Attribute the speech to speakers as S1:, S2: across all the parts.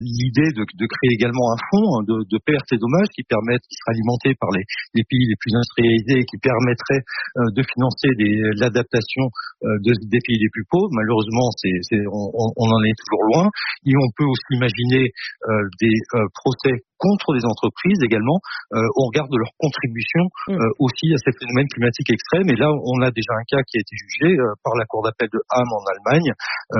S1: l'idée de créer également un fonds de pertes et dommages qui sera alimenté par les pays les plus industrialisés et qui permettrait de financer l'adaptation des pays les plus pauvres. Malheureusement, on en est toujours loin. Et on peut aussi imaginer des procès contre les entreprises également au regard de leur contribution aussi à ces phénomènes climatiques extrêmes. Et là, on a déjà un cas qui a été jugé par la Cour d'appel de Hamm en Allemagne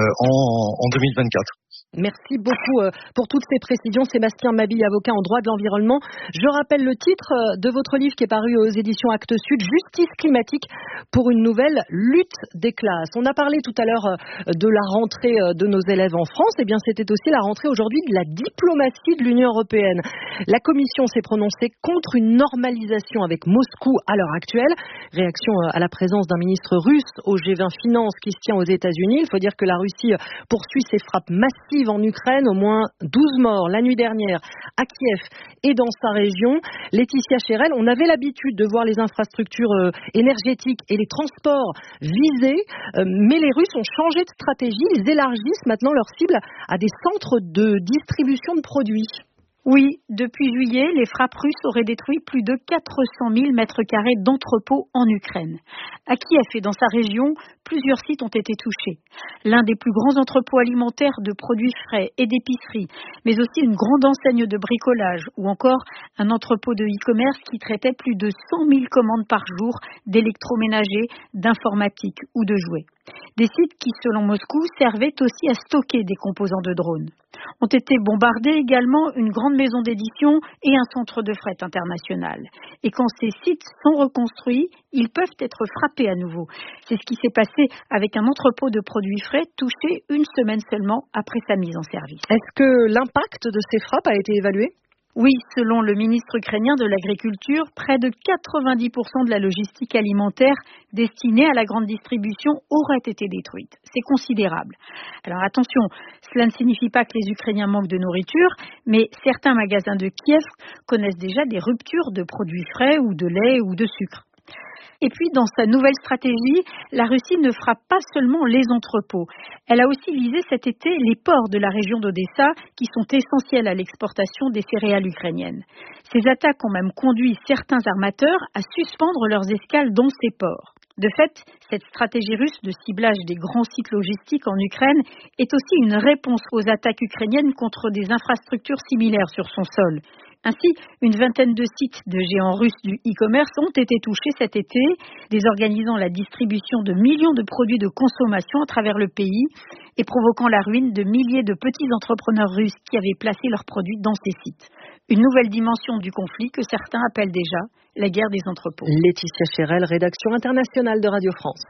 S1: en 2024.
S2: Merci beaucoup pour toutes ces précisions. Sébastien Mabille, avocat en droit de l'environnement. Je rappelle le titre de votre livre qui est paru aux éditions Actes Sud, Justice climatique pour une nouvelle lutte des classes. On a parlé tout à l'heure de la rentrée de nos élèves en France. Eh bien, c'était aussi la rentrée aujourd'hui de la diplomatie de l'Union européenne. La Commission s'est prononcée contre une normalisation avec Moscou à l'heure actuelle. Réaction à la présence d'un ministre russe au G20 Finance qui se tient aux États-Unis. Il faut dire que la Russie poursuit ses frappes massives en Ukraine, au moins 12 morts la nuit dernière à Kiev et dans sa région. Laetitia Chérel, on avait l'habitude de voir les infrastructures énergétiques et les transports visés, mais les Russes ont changé de stratégie, ils élargissent maintenant leur cible à des centres de distribution de produits.
S3: Oui, depuis juillet, les frappes russes auraient détruit plus de 400 000 mètres carrés d'entrepôts en Ukraine. À Kiev et dans sa région, plusieurs sites ont été touchés. L'un des plus grands entrepôts alimentaires de produits frais et d'épicerie, mais aussi une grande enseigne de bricolage ou encore un entrepôt de e-commerce qui traitait plus de 100 000 commandes par jour d'électroménager, d'informatique ou de jouets. Des sites qui, selon Moscou, servaient aussi à stocker des composants de drones. Ont été bombardés également une grande maison d'édition et un centre de fret international. Et quand ces sites sont reconstruits, ils peuvent être frappés à nouveau. C'est ce qui s'est passé avec un entrepôt de produits frais touché une semaine seulement après sa mise en service.
S2: Est-ce que l'impact de ces frappes a été évalué ?
S3: Oui, selon le ministre ukrainien de l'Agriculture, près de 90% de la logistique alimentaire destinée à la grande distribution aurait été détruite. C'est considérable. Alors attention, cela ne signifie pas que les Ukrainiens manquent de nourriture, mais certains magasins de Kiev connaissent déjà des ruptures de produits frais ou de lait ou de sucre. Et puis, dans sa nouvelle stratégie, la Russie ne frappe pas seulement les entrepôts. Elle a aussi visé cet été les ports de la région d'Odessa, qui sont essentiels à l'exportation des céréales ukrainiennes. Ces attaques ont même conduit certains armateurs à suspendre leurs escales dans ces ports. De fait, cette stratégie russe de ciblage des grands sites logistiques en Ukraine est aussi une réponse aux attaques ukrainiennes contre des infrastructures similaires sur son sol. Ainsi, une vingtaine de sites de géants russes du e-commerce ont été touchés cet été, désorganisant la distribution de millions de produits de consommation à travers le pays et provoquant la ruine de milliers de petits entrepreneurs russes qui avaient placé leurs produits dans ces sites. Une nouvelle dimension du conflit que certains appellent déjà la guerre des entrepôts.
S2: Laetitia Chérel, rédaction internationale de Radio France.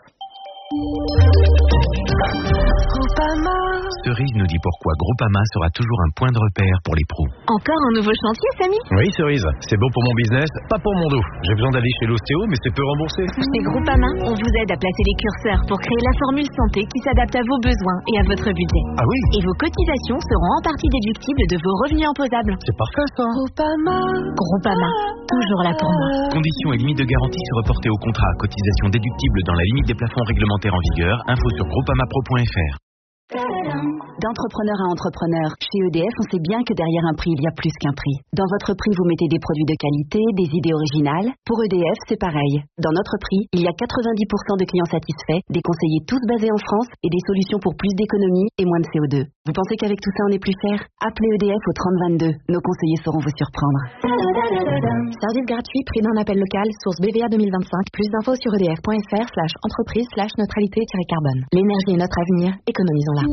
S4: Cerise nous dit pourquoi Groupama sera toujours un point de repère pour les pros.
S5: Encore un nouveau chantier, Samy ?
S6: Oui, Cerise, c'est bon pour mon business, pas pour mon dos. J'ai besoin d'aller chez l'ostéo, mais c'est peu remboursé.
S5: Chez Groupama, on vous aide à placer les curseurs pour créer la formule santé qui s'adapte à vos besoins et à votre budget.
S6: Ah oui ?
S5: Et vos cotisations seront en partie déductibles de vos revenus imposables.
S6: C'est parfait ça.
S5: Groupama, toujours là pour moi.
S4: Conditions et limites de garantie se reporter au contrat. Cotisation déductible dans la limite des plafonds réglementaires en vigueur. Info sur groupamapro.fr.
S7: D'entrepreneur à entrepreneur, chez EDF, on sait bien que derrière un prix, il y a plus qu'un prix. Dans votre prix, vous mettez des produits de qualité, des idées originales. Pour EDF, c'est pareil. Dans notre prix, il y a 90% de clients satisfaits, des conseillers tous basés en France et des solutions pour plus d'économie et moins de CO2. Vous pensez qu'avec tout ça, on est plus cher ? Appelez EDF au 3022. Nos conseillers sauront vous surprendre. Service gratuit, prix d'un appel local, source BVA 2025. Plus d'infos sur edf.fr/entreprise/neutralité-carbone. L'énergie est notre avenir, économisons-la.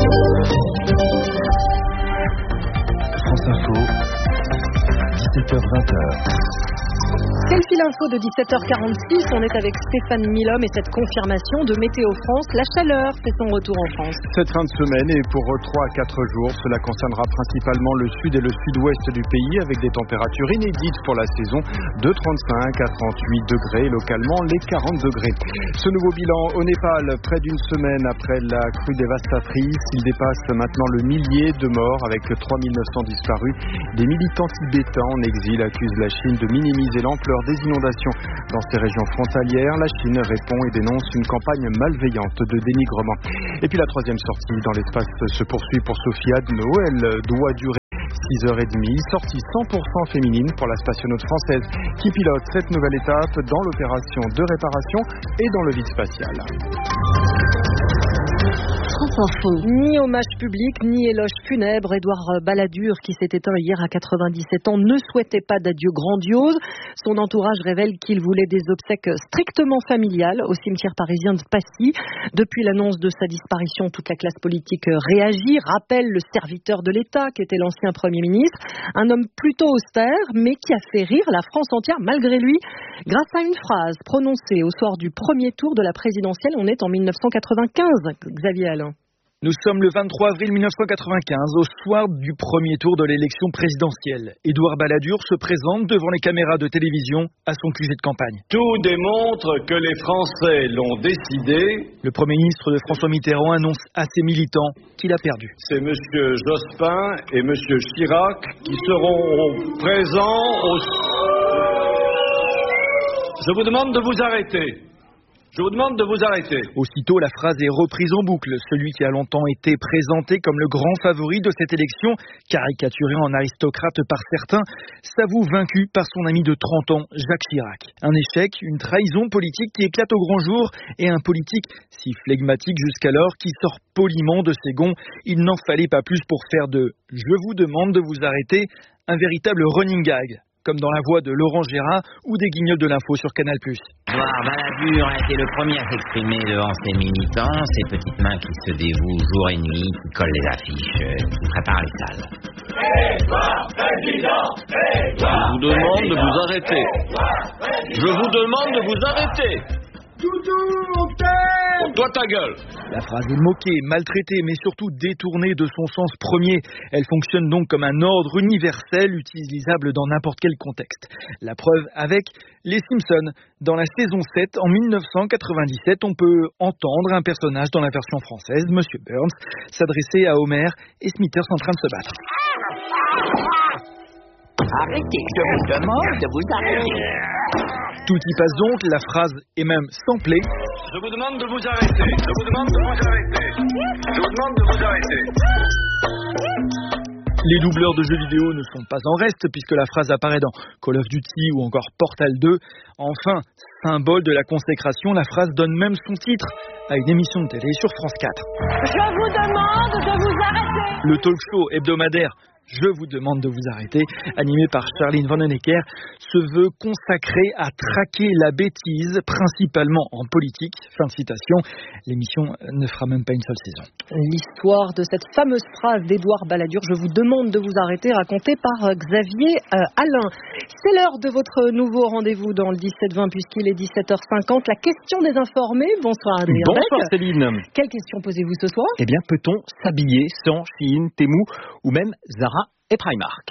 S8: France Info, 17h-20h.
S2: C'est le fil info de 17h46. On est avec Stéphane Milhomme et cette confirmation de Météo France. La chaleur fait son retour en France.
S9: Cette fin de semaine et pour 3 à 4 jours, cela concernera principalement le sud et le sud-ouest du pays avec des températures inédites pour la saison de 35 à 38 degrés, localement les 40 degrés. Ce nouveau bilan au Népal, près d'une semaine après la crue dévastatrice, il dépasse maintenant le millier de morts avec 3900 disparus. Des militants tibétains en exil accusent la Chine de minimiser l'ampleur des inondations dans ces régions frontalières. La Chine répond et dénonce une campagne malveillante de dénigrement. Et puis la troisième sortie dans l'espace se poursuit pour Sophie Adno. Elle doit durer 6h30, sortie 100% féminine pour la spationaute française qui pilote cette nouvelle étape dans l'opération de réparation et dans le vide spatial.
S2: Ni hommage public, ni éloge funèbre. Édouard Balladur, qui s'est éteint hier à 97 ans, ne souhaitait pas d'adieu grandiose. Son entourage révèle qu'il voulait des obsèques strictement familiales au cimetière parisien de Passy. Depuis l'annonce de sa disparition, toute la classe politique réagit, rappelle le serviteur de l'État, qui était l'ancien Premier ministre. Un homme plutôt austère, mais qui a fait rire la France entière malgré lui, grâce à une phrase prononcée au soir du premier tour de la présidentielle. On est en 1995, Xavier Alain.
S10: Nous sommes le 23 avril 1995, au soir du premier tour de l'élection présidentielle. Édouard Balladur se présente devant les caméras de télévision à son QG de campagne.
S11: Tout démontre que les Français l'ont décidé.
S10: Le Premier ministre de François Mitterrand annonce à ses militants qu'il a perdu.
S11: C'est M. Jospin et M. Chirac qui seront présents au... Je vous demande de vous arrêter. Je vous demande de vous arrêter.
S10: Aussitôt, la phrase est reprise en boucle. Celui qui a longtemps été présenté comme le grand favori de cette élection, caricaturé en aristocrate par certains, s'avoue vaincu par son ami de 30 ans, Jacques Chirac. Un échec, une trahison politique qui éclate au grand jour et un politique si flegmatique jusqu'alors qui sort poliment de ses gonds. Il n'en fallait pas plus pour faire de « Je vous demande de vous arrêter » un véritable running gag, comme dans la voix de Laurent Gérard ou des guignols de l'info sur Canal+.
S12: Édouard Balladur a été le premier à s'exprimer devant ses militants, ses petites mains qui se dévouent jour et nuit, qui collent les affiches, qui préparent les salles.
S11: Édouard Président, Édouard Je vous demande de vous arrêter. Je vous demande de vous arrêter. Toi ta gueule.
S10: La phrase est moquée, maltraitée, mais surtout détournée de son sens premier. Elle fonctionne donc comme un ordre universel utilisable dans n'importe quel contexte. La preuve avec les Simpsons. Dans la saison 7, en 1997, on peut entendre un personnage dans la version française, Monsieur Burns, s'adresser à Homer et Smithers en train de se battre.
S12: Arrêtez, je vous demande de vous arrêter.
S10: Tout y passe donc, la phrase est même samplée.
S11: Je vous demande de vous arrêter. Je vous demande de vous arrêter. Je vous demande de vous arrêter.
S10: Les doubleurs de jeux vidéo ne sont pas en reste puisque la phrase apparaît dans Call of Duty ou encore Portal 2. Enfin, symbole de la consécration, la phrase donne même son titre à une émission de télé sur France 4.
S13: Je vous demande de vous arrêter.
S10: Le talk show hebdomadaire Je vous demande de vous arrêter, animé par Charline Vanhoenacker, se veut consacré à traquer la bêtise, principalement en politique. Fin de citation. L'émission ne fera même pas une seule saison.
S2: L'histoire de cette fameuse phrase d'Édouard Balladur, je vous demande de vous arrêter, racontée par Xavier Alain. C'est l'heure de votre nouveau rendez-vous dans le 17-20 puisqu'il est 17h50. La question des informés. Bonsoir Adrien.
S6: Bonsoir Céline.
S2: Quelle question posez-vous ce soir?
S6: Eh bien, peut-on s'habiller sans Shein, Temu ou même Zara et Primark?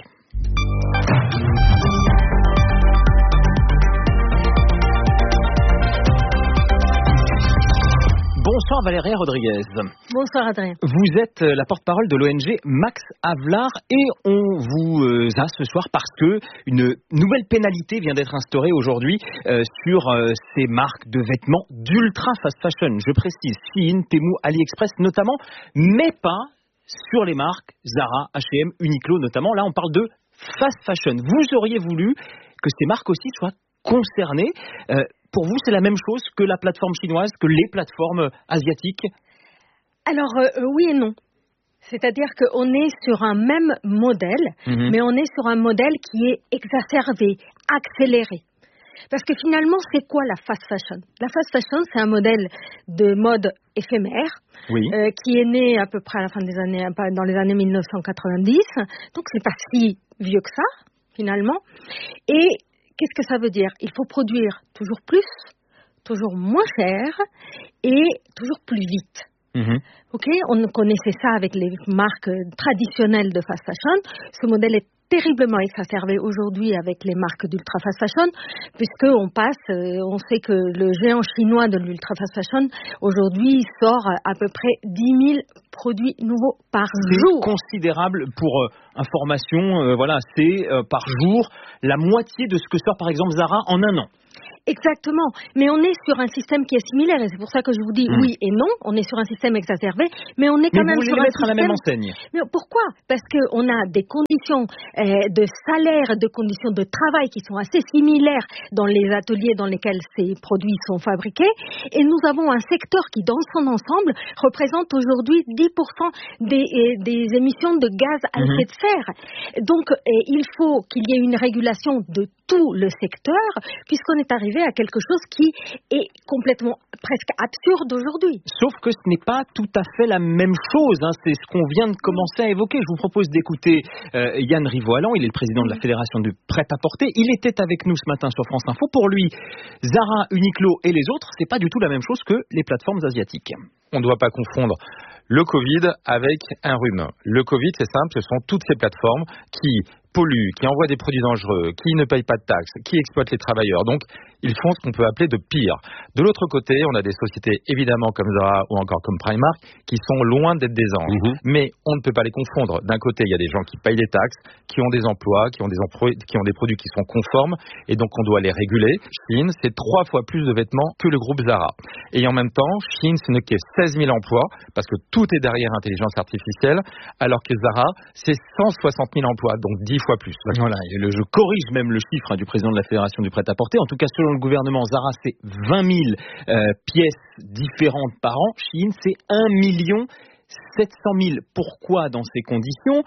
S6: Bonsoir Valérie Rodriguez.
S2: Bonsoir Adrien.
S6: Vous êtes la porte-parole de l'ONG Max Havelaar et on vous a ce soir parce que une nouvelle pénalité vient d'être instaurée aujourd'hui sur ces marques de vêtements d'ultra fast fashion. Je précise, Shein, Temu, AliExpress notamment, mais pas sur les marques Zara, H&M, Uniqlo notamment. Là, on parle de fast fashion. Vous auriez voulu que ces marques aussi soient concernées. Pour vous, c'est la même chose que la plateforme chinoise, que les plateformes asiatiques?
S3: Alors, oui et non. C'est-à-dire qu'on est sur un même modèle, mais on est sur un modèle qui est exacerbé, accéléré. Parce que finalement, c'est quoi la fast fashion? La fast fashion, c'est un modèle de mode éphémère, qui est né à peu près à la fin des années, dans les années 1990. Donc, c'est pas si vieux que ça, finalement. Et qu'est-ce que ça veut dire? Il faut produire toujours plus, toujours moins cher et toujours plus vite.
S2: Ok, on connaissait ça avec les marques traditionnelles de fast fashion. Ce modèle est terriblement exacerbé aujourd'hui avec les marques d'ultra fast fashion, on sait que le géant chinois de l'ultra fast fashion aujourd'hui sort à peu près 10 000 produits nouveaux par jour.
S6: C'est considérable pour information, c'est par jour la moitié de ce que sort par exemple Zara en un an.
S2: Exactement, mais on est sur un système qui est similaire et c'est pour ça que je vous dis oui et non. On est sur un système exacerbé, mais on est quand même sur un système. Mais vous voulez mettre à la même enseigne. Mais pourquoi ? Parce qu'on a des conditions de salaire, de conditions de travail qui sont assez similaires dans les ateliers dans lesquels ces produits sont fabriqués, et nous avons un secteur qui, dans son ensemble, représente aujourd'hui 10% des émissions de gaz à effet de serre. Donc, il faut qu'il y ait une régulation de tout le secteur, puisqu'on est arrivé à quelque chose qui est complètement presque absurde aujourd'hui.
S6: Sauf que ce n'est pas tout à fait la même chose, c'est ce qu'on vient de commencer à évoquer. Je vous propose d'écouter Yann Rivoalan, il est le président de la Fédération du prêt-à-porter. Il était avec nous ce matin sur France Info. Pour lui, Zara, Uniqlo et les autres, c'est pas du tout la même chose que les plateformes asiatiques.
S14: On ne doit pas confondre le Covid avec un rhume. Le Covid, c'est simple, ce sont toutes ces plateformes qui polluent, qui envoient des produits dangereux, qui ne payent pas de taxes, qui exploitent les travailleurs. Donc, ils font ce qu'on peut appeler de pire. De l'autre côté, on a des sociétés, évidemment, comme Zara ou encore comme Primark, qui sont loin d'être des anges. Mais on ne peut pas les confondre. D'un côté, il y a des gens qui payent les taxes, qui ont des emplois, qui ont des produits qui sont conformes, et donc on doit les réguler. Chine, c'est 3 fois plus de vêtements que le groupe Zara. Et en même temps, Chine, ce n'est que 16 000 emplois, parce que tout est derrière intelligence artificielle, alors que Zara, c'est 160 000 emplois, donc 10 fois plus.
S6: Voilà, je corrige même le chiffre du président de la Fédération du prêt-à-porter. En tout cas, selon le gouvernement, Zara, c'est 20 000 pièces différentes par an. Chine, c'est 1 700 000. Pourquoi, dans ces conditions,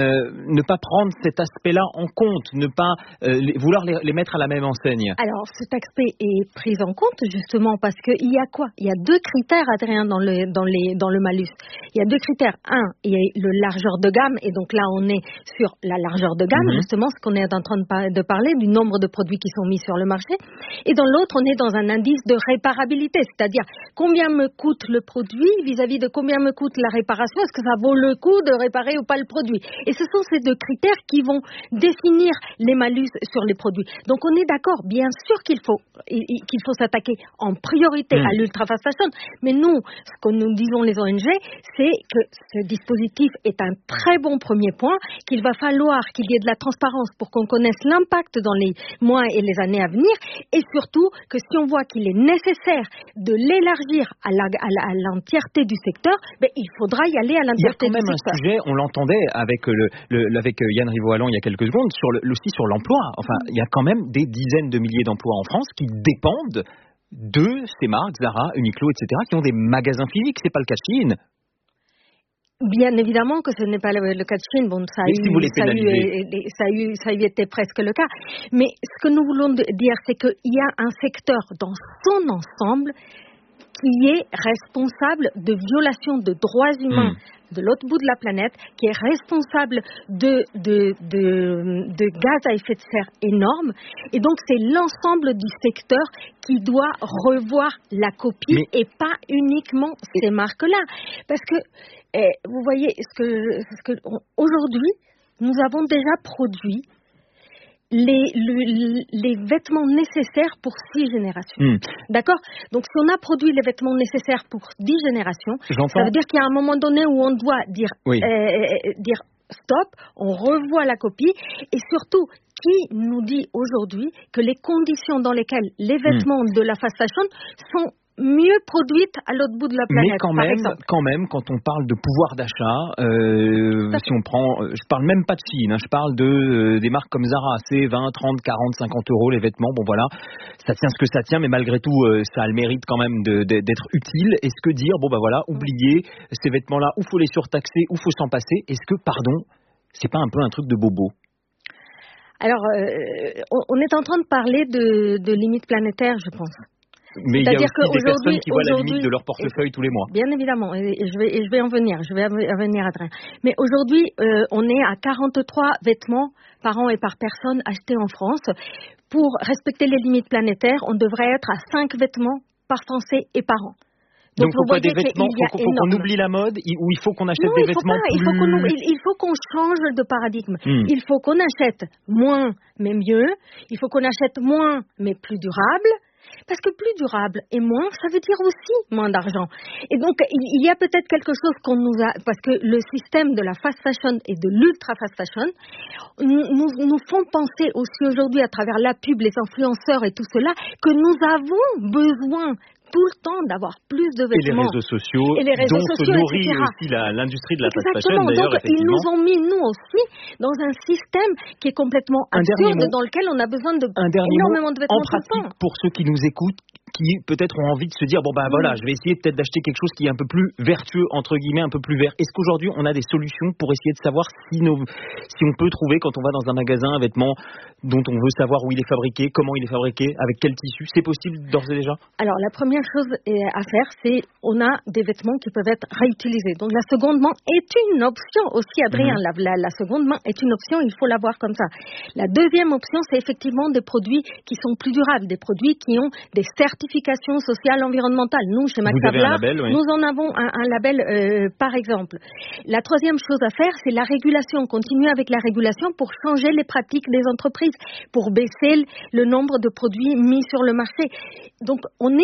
S6: ne pas prendre cet aspect-là en compte, ne pas vouloir les mettre à la même enseigne?
S2: Alors, cet aspect est pris en compte justement parce qu'il y a quoi? Il y a 2 critères, Adrien, dans le malus. Il y a 2 critères. Un, il y a le largeur de gamme, et donc là, on est sur la largeur de gamme, justement, ce qu'on est en train de parler, du nombre de produits qui sont mis sur le marché. Et dans l'autre, on est dans un indice de réparabilité, c'est-à-dire combien me coûte le produit vis-à-vis de combien me coûte la réparation. Est-ce que ça vaut le coup de réparer ou pas le produit? Et ce sont ces 2 critères qui vont définir les malus sur les produits. Donc on est d'accord, bien sûr qu'il faut s'attaquer en priorité à l'ultra fast fashion, mais nous, ce que nous disons les ONG, c'est que ce dispositif est un très bon premier point, qu'il va falloir qu'il y ait de la transparence pour qu'on connaisse l'impact dans les mois et les années à venir, et surtout que si on voit qu'il est nécessaire de l'élargir à l'entièreté du secteur, il faudra y aller à l'entièreté du secteur.
S6: Il y a quand même un sujet, on l'entendait avec Yann Rivoalan il y a quelques secondes, aussi sur l'emploi. Enfin, il y a quand même des dizaines de milliers d'emplois en France qui dépendent de ces marques, Zara, Uniqlo, etc., qui ont des magasins physiques. C'est pas le cas de Chine.
S2: Bien évidemment que ce n'est pas le cas de Chine. Bon, ça a eu été presque le cas. Mais ce que nous voulons dire, c'est qu'il y a un secteur dans son ensemble qui est responsable de violations de droits humains de l'autre bout de la planète, qui est responsable de gaz à effet de serre énormes. Et donc, c'est l'ensemble du secteur qui doit revoir la copie et pas uniquement ces marques-là. Parce que, vous voyez, aujourd'hui, nous avons déjà produit les vêtements nécessaires pour 6 générations. D'accord? Donc, si on a produit les vêtements nécessaires pour 10 générations, ça veut dire qu'il y a un moment donné où on doit dire stop, on revoit la copie, et surtout, qui nous dit aujourd'hui que les conditions dans lesquelles les vêtements de la fast fashion sont mieux produite à l'autre bout de la planète.
S6: Mais quand même, quand on parle de pouvoir d'achat, si on prend, je parle même pas de Chine, je parle des marques comme Zara, c'est 20, 30, 40, 50 euros les vêtements. Bon voilà, ça tient ce que ça tient, mais malgré tout, ça a le mérite quand même d'être utile. Est-ce que dire, oubliez ces vêtements-là, ou faut les surtaxer, ou faut s'en passer. Est-ce que, c'est pas un peu un truc de bobo?
S2: Alors, on est en train de parler de limites planétaires, je pense.
S6: Mais il y a aussi des personnes qui voient la limite de leur portefeuille tous les mois.
S2: Bien évidemment, et je vais en venir, Adrien. Mais aujourd'hui, on est à 43 vêtements par an et par personne achetés en France. Pour respecter les limites planétaires, on devrait être à 5 vêtements par Français et par an.
S6: Donc pourquoi des vêtements, faut qu'on oublie la mode, ou il faut qu'on achète des vêtements plus...
S2: Il faut qu'on change de paradigme. Il faut qu'on achète moins mais mieux. Il faut qu'on achète moins mais plus durable. Parce que plus durable et moins, ça veut dire aussi moins d'argent. Et donc, il y a peut-être quelque chose qu'on nous a... Parce que le système de la fast fashion et de l'ultra fast fashion nous font penser aussi aujourd'hui, à travers la pub, les influenceurs et tout cela, que nous avons besoin tout le temps d'avoir plus de vêtements.
S6: Et les réseaux sociaux, se nourrit aussi l'industrie de la fast fashion.
S2: D'ailleurs, donc, ils nous ont mis, nous aussi, dans un système qui est complètement absurde, dans lequel on a besoin de énormément de vêtements.
S6: En pratique, pour ceux qui nous écoutent, qui peut-être ont envie de se dire voilà, je vais essayer peut-être d'acheter quelque chose qui est un peu plus vertueux, entre guillemets, un peu plus vert. Est-ce qu'aujourd'hui on a des solutions pour essayer de savoir si on peut trouver, quand on va dans un magasin, un vêtement dont on veut savoir où il est fabriqué, comment il est fabriqué, avec quel tissu? C'est possible d'ores et déjà?
S2: Alors la première chose à faire, c'est on a des vêtements qui peuvent être réutilisés. Donc la seconde main est une option aussi, Adrien. La seconde main est une option, il faut la voir comme ça. La deuxième option, c'est effectivement des produits qui sont plus durables, des produits qui ont des certifications sociales, environnementales. Nous, chez Max Havelaar, nous en avons un label, par exemple. La troisième chose à faire, c'est la régulation. Continuer avec la régulation pour changer les pratiques des entreprises, pour baisser le nombre de produits mis sur le marché. Donc,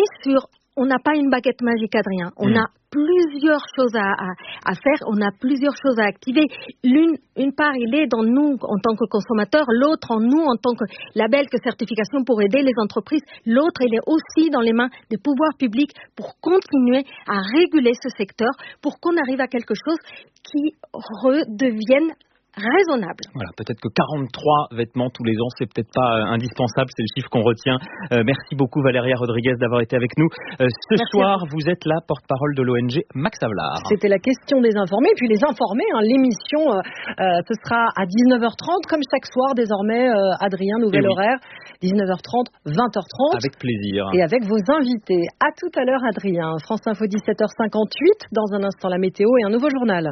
S2: on n'a pas une baguette magique, Adrien. On a plusieurs choses à faire, on a plusieurs choses à activer. Une part, il est dans nous en tant que consommateurs, l'autre en nous en tant que label, que certification pour aider les entreprises. L'autre, il est aussi dans les mains des pouvoirs publics pour continuer à réguler ce secteur, pour qu'on arrive à quelque chose qui redevienne raisonnable.
S6: Voilà, peut-être que 43 vêtements tous les ans, c'est peut-être pas indispensable, c'est le chiffre qu'on retient. Merci beaucoup Valéria Rodriguez d'avoir été avec nous. Ce soir, vous êtes la porte-parole de l'ONG Max Havelaar.
S2: C'était la question des informés, puis les informés, l'émission, ce sera à 19h30, comme chaque soir désormais, Adrien, nouvel horaire, 19h30, 20h30.
S6: Avec plaisir.
S2: Et avec vos invités. À tout à l'heure, Adrien. France Info 17h58, dans un instant la météo et un nouveau journal.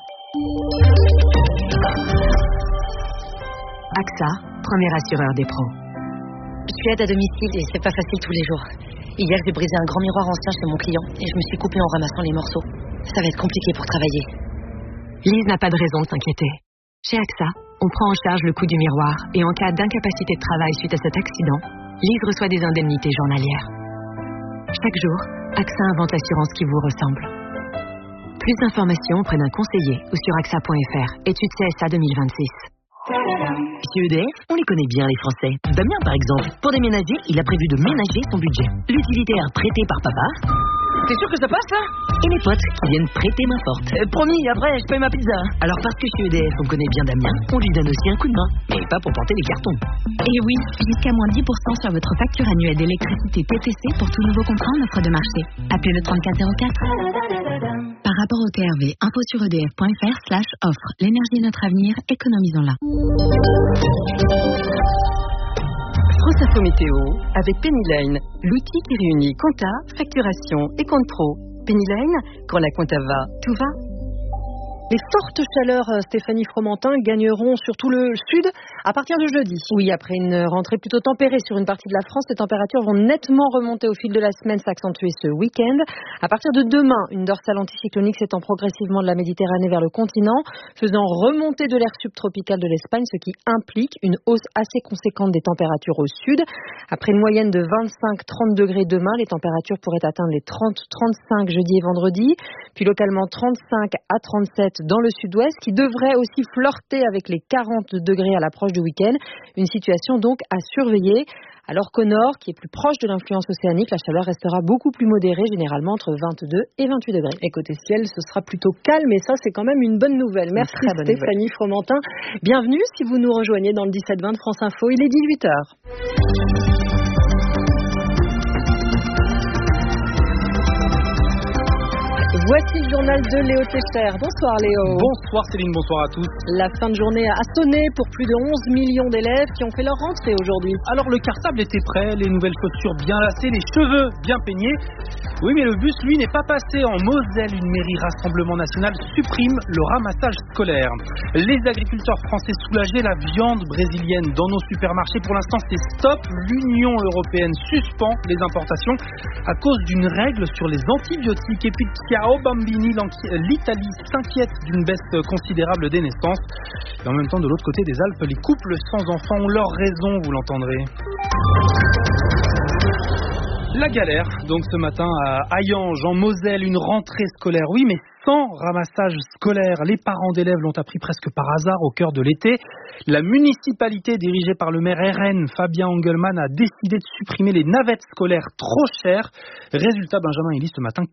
S7: AXA, premier assureur des pros.
S15: Je suis aide à domicile et c'est pas facile tous les jours. Hier, j'ai brisé un grand miroir ancien chez mon client et je me suis coupée en ramassant les morceaux. Ça va être compliqué pour travailler.
S7: Lise n'a pas de raison de s'inquiéter. Chez AXA, on prend en charge le coût du miroir et en cas d'incapacité de travail suite à cet accident, Lise reçoit des indemnités journalières. Chaque jour, AXA invente l'assurance qui vous ressemble. Plus d'informations auprès d'un conseiller ou sur AXA.fr. Étude CSA 2026.
S16: Chez EDF, on les connaît bien les Français. Damien par exemple, pour déménager, il a prévu de ménager son budget. L'utilitaire prêté par papa. T'es sûr que ça passe ça? Et les potes qui viennent prêter main forte. Promis, après je paye ma pizza. Alors parce que chez EDF on connaît bien Damien, on lui donne aussi un coup de main. Mais pas pour porter les cartons.
S7: Et oui, jusqu'à moins 10% sur votre facture annuelle d'électricité TTC pour tout nouveau contrat en offre de marché. Appelez le 3404. Par rapport au TRV, info sur edf.fr/offre. L'énergie est notre avenir, économisons-la.
S2: France Info Météo avec Penny Lane, l'outil qui réunit compta, facturation et compte pro. Penny Lane, quand la compta va, tout va. Les fortes chaleurs, Stéphanie Fromentin, gagneront surtout le sud à partir de jeudi. Oui, après une rentrée plutôt tempérée sur une partie de la France, les températures vont nettement remonter au fil de la semaine, s'accentuer ce week-end. À partir de demain, une dorsale anticyclonique s'étend progressivement de la Méditerranée vers le continent, faisant remonter de l'air subtropical de l'Espagne, ce qui implique une hausse assez conséquente des températures au sud. Après une moyenne de 25-30 degrés demain, les températures pourraient atteindre les 30-35 jeudi et vendredi, puis localement 35 à 37 dans le sud-ouest, qui devrait aussi flirter avec les 40 degrés à l'approche du week-end. Une situation donc à surveiller. Alors qu'au nord, qui est plus proche de l'influence océanique, la chaleur restera beaucoup plus modérée, généralement entre 22 et 28 degrés. Et côté ciel, ce sera plutôt calme, et ça, c'est quand même une bonne nouvelle. Merci Stéphanie Fromentin. Bienvenue si vous nous rejoignez dans le 17-20 de France Info. Il est 18h. Voici le journal de Léo Techer. Bonsoir Léo.
S17: Bonsoir Céline, bonsoir à tous.
S2: La fin de journée a sonné pour plus de 11 millions d'élèves qui ont fait leur rentrée aujourd'hui.
S17: Alors le cartable était prêt, les nouvelles chaussures bien lacées, les cheveux bien peignés. Oui, mais le bus, lui, n'est pas passé en Moselle. Une mairie Rassemblement National supprime le ramassage scolaire. Les agriculteurs français soulagés, la viande brésilienne dans nos supermarchés. Pour l'instant, c'est stop. L'Union européenne suspend les importations à cause d'une règle sur les antibiotiques. Et puis, ciao bambini, l'Italie s'inquiète d'une baisse considérable des naissances. Et en même temps, de l'autre côté des Alpes, les couples sans enfants ont leur raison, vous l'entendrez. La galère, donc ce matin à Hayange, en Moselle, une rentrée scolaire. Oui, mais sans ramassage scolaire. Les parents d'élèves l'ont appris presque par hasard au cœur de l'été. La municipalité dirigée par le maire RN, Fabien Engelmann, a décidé de supprimer les navettes scolaires trop chères. Résultat, Benjamin Elie, ce matin,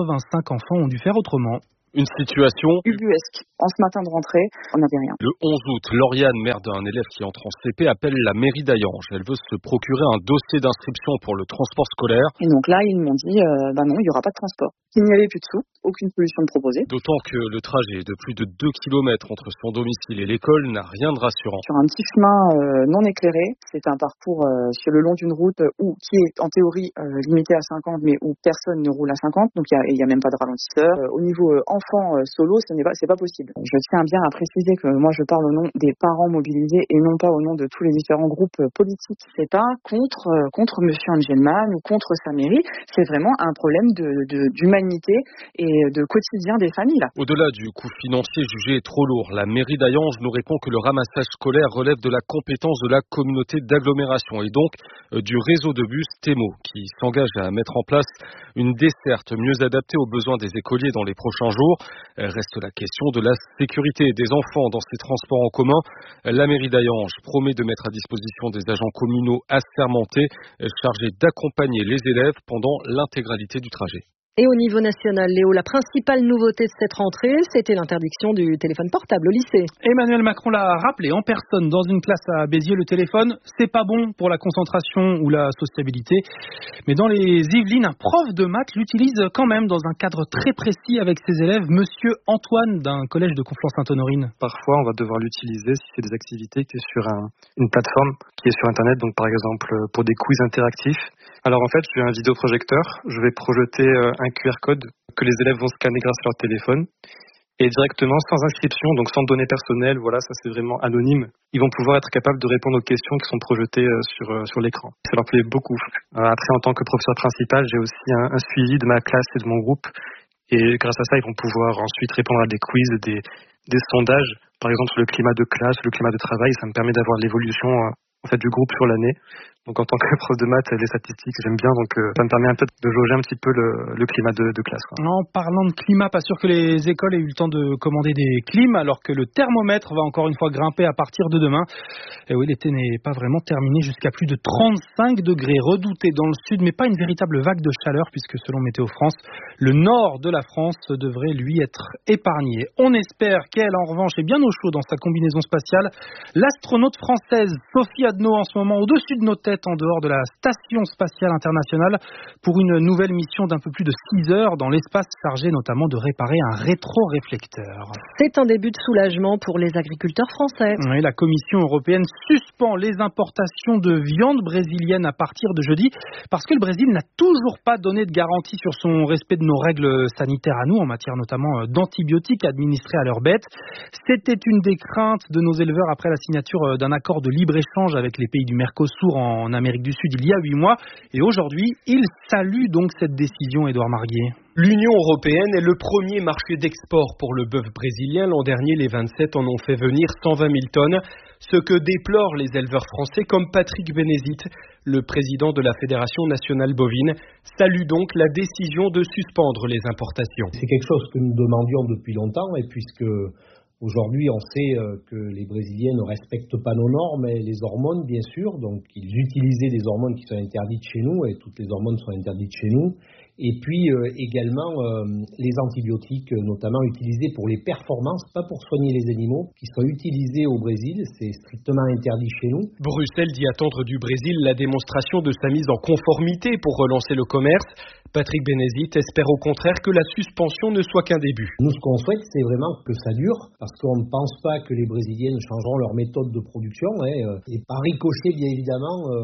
S17: 85 enfants ont dû faire autrement.
S18: Une situation
S19: ubuesque. En ce matin de rentrée, on n'avait rien.
S18: Le 11 août, Lauriane, mère d'un élève qui entre en CP, appelle la mairie d'Hayange. Elle veut se procurer un dossier d'inscription pour le transport scolaire.
S19: Et donc là, ils m'ont dit, non, il n'y aura pas de transport. Il n'y avait plus de sous, aucune solution de proposer.
S18: D'autant que le trajet de plus de 2 km entre son domicile et l'école n'a rien de rassurant.
S19: Sur un petit chemin non éclairé, c'est un parcours sur le long d'une route qui est en théorie limité à 50, mais où personne ne roule à 50, donc il y a même pas de ralentisseur. Au niveau enfant solo, c'est pas possible. Je tiens bien à préciser que moi je parle au nom des parents mobilisés et non pas au nom de tous les différents groupes politiques. C'est pas contre monsieur Engelmann ou contre sa mairie, c'est vraiment un problème d'humanité et de quotidien des familles là.
S18: Au-delà du coût financier jugé trop lourd, la mairie d'Hayange nous répond que le ramassage scolaire relève de la compétence de la communauté d'agglomération et donc du réseau de bus TEMO qui s'engage à mettre en place une desserte mieux adaptée aux besoins des écoliers dans les prochains jours. Reste la question de la sécurité des enfants dans ces transports en commun. La mairie d'Hayange promet de mettre à disposition des agents communaux assermentés chargés d'accompagner les élèves pendant l'intégralité du trajet.
S2: Et au niveau national, Léo, la principale nouveauté de cette rentrée, c'était l'interdiction du téléphone portable au lycée.
S17: Emmanuel Macron l'a rappelé en personne dans une classe à Béziers. Le téléphone, c'est pas bon pour la concentration ou la sociabilité. Mais dans les Yvelines, un prof de maths l'utilise quand même dans un cadre très précis avec ses élèves. Monsieur Antoine d'un collège de Conflans-Sainte-Honorine.
S20: Parfois, on va devoir l'utiliser si c'est des activités qui est sur une plateforme qui est sur Internet. Donc, par exemple, pour des quiz interactifs. Alors en fait, j'ai un vidéoprojecteur, je vais projeter un QR code que les élèves vont scanner grâce à leur téléphone et directement, sans inscription, donc sans données personnelles, voilà, ça c'est vraiment anonyme, ils vont pouvoir être capables de répondre aux questions qui sont projetées sur l'écran. Ça leur plaît beaucoup. Après, en tant que professeur principal, j'ai aussi un suivi de ma classe et de mon groupe et grâce à ça, ils vont pouvoir ensuite répondre à des quiz, des sondages, par exemple sur le climat de classe, le climat de travail, ça me permet d'avoir l'évolution du groupe sur l'année. Donc en tant que prof de maths, les statistiques, j'aime bien, donc ça me permet un peu de jauger un petit peu le climat de classe.
S17: En parlant de climat, pas sûr que les écoles aient eu le temps de commander des clims, alors que le thermomètre va encore une fois grimper à partir de demain. Et oui, l'été n'est pas vraiment terminé, jusqu'à plus de 35 degrés redoutés dans le sud, mais pas une véritable vague de chaleur, puisque selon Météo France, le nord de la France devrait lui être épargné. On espère qu'elle, en revanche, est bien au chaud dans sa combinaison spatiale. L'astronaute française Sophie Adno, en ce moment, au-dessus de nos têtes, en dehors de la Station spatiale internationale pour une nouvelle mission d'un peu plus de 6 heures dans l'espace, chargé notamment de réparer un rétroréflecteur.
S2: C'est un début de soulagement pour les agriculteurs français.
S17: Oui, la Commission européenne suspend les importations de viande brésilienne à partir de jeudi parce que le Brésil n'a toujours pas donné de garantie sur son respect de nos règles sanitaires à nous, en matière notamment d'antibiotiques administrés à leurs bêtes. C'était une des craintes de nos éleveurs après la signature d'un accord de libre-échange avec les pays du Mercosur en Amérique du Sud il y a 8 mois. Et aujourd'hui, il salue donc cette décision, Édouard Marguier.
S21: L'Union européenne est le premier marché d'export pour le bœuf brésilien. L'an dernier, les 27 en ont fait venir 120 000 tonnes. Ce que déplorent les éleveurs français comme Patrick Bénézit, le président de la Fédération nationale bovine, salue donc la décision de suspendre les importations.
S22: C'est quelque chose que nous demandions depuis longtemps, et puisque aujourd'hui, on sait que les Brésiliens ne respectent pas nos normes et les hormones, bien sûr. Donc, ils utilisaient des hormones qui sont interdites chez nous, et toutes les hormones sont interdites chez nous. Et puis également les antibiotiques, notamment utilisés pour les performances, pas pour soigner les animaux, qui sont utilisés au Brésil. C'est strictement interdit chez nous.
S21: Bruxelles dit attendre du Brésil la démonstration de sa mise en conformité pour relancer le commerce. Patrick Bénézit espère au contraire que la suspension ne soit qu'un début.
S22: Nous, ce qu'on souhaite, c'est vraiment que ça dure, parce qu'on ne pense pas que les Brésiliens changeront leur méthode de production. Et par ricochet, bien évidemment,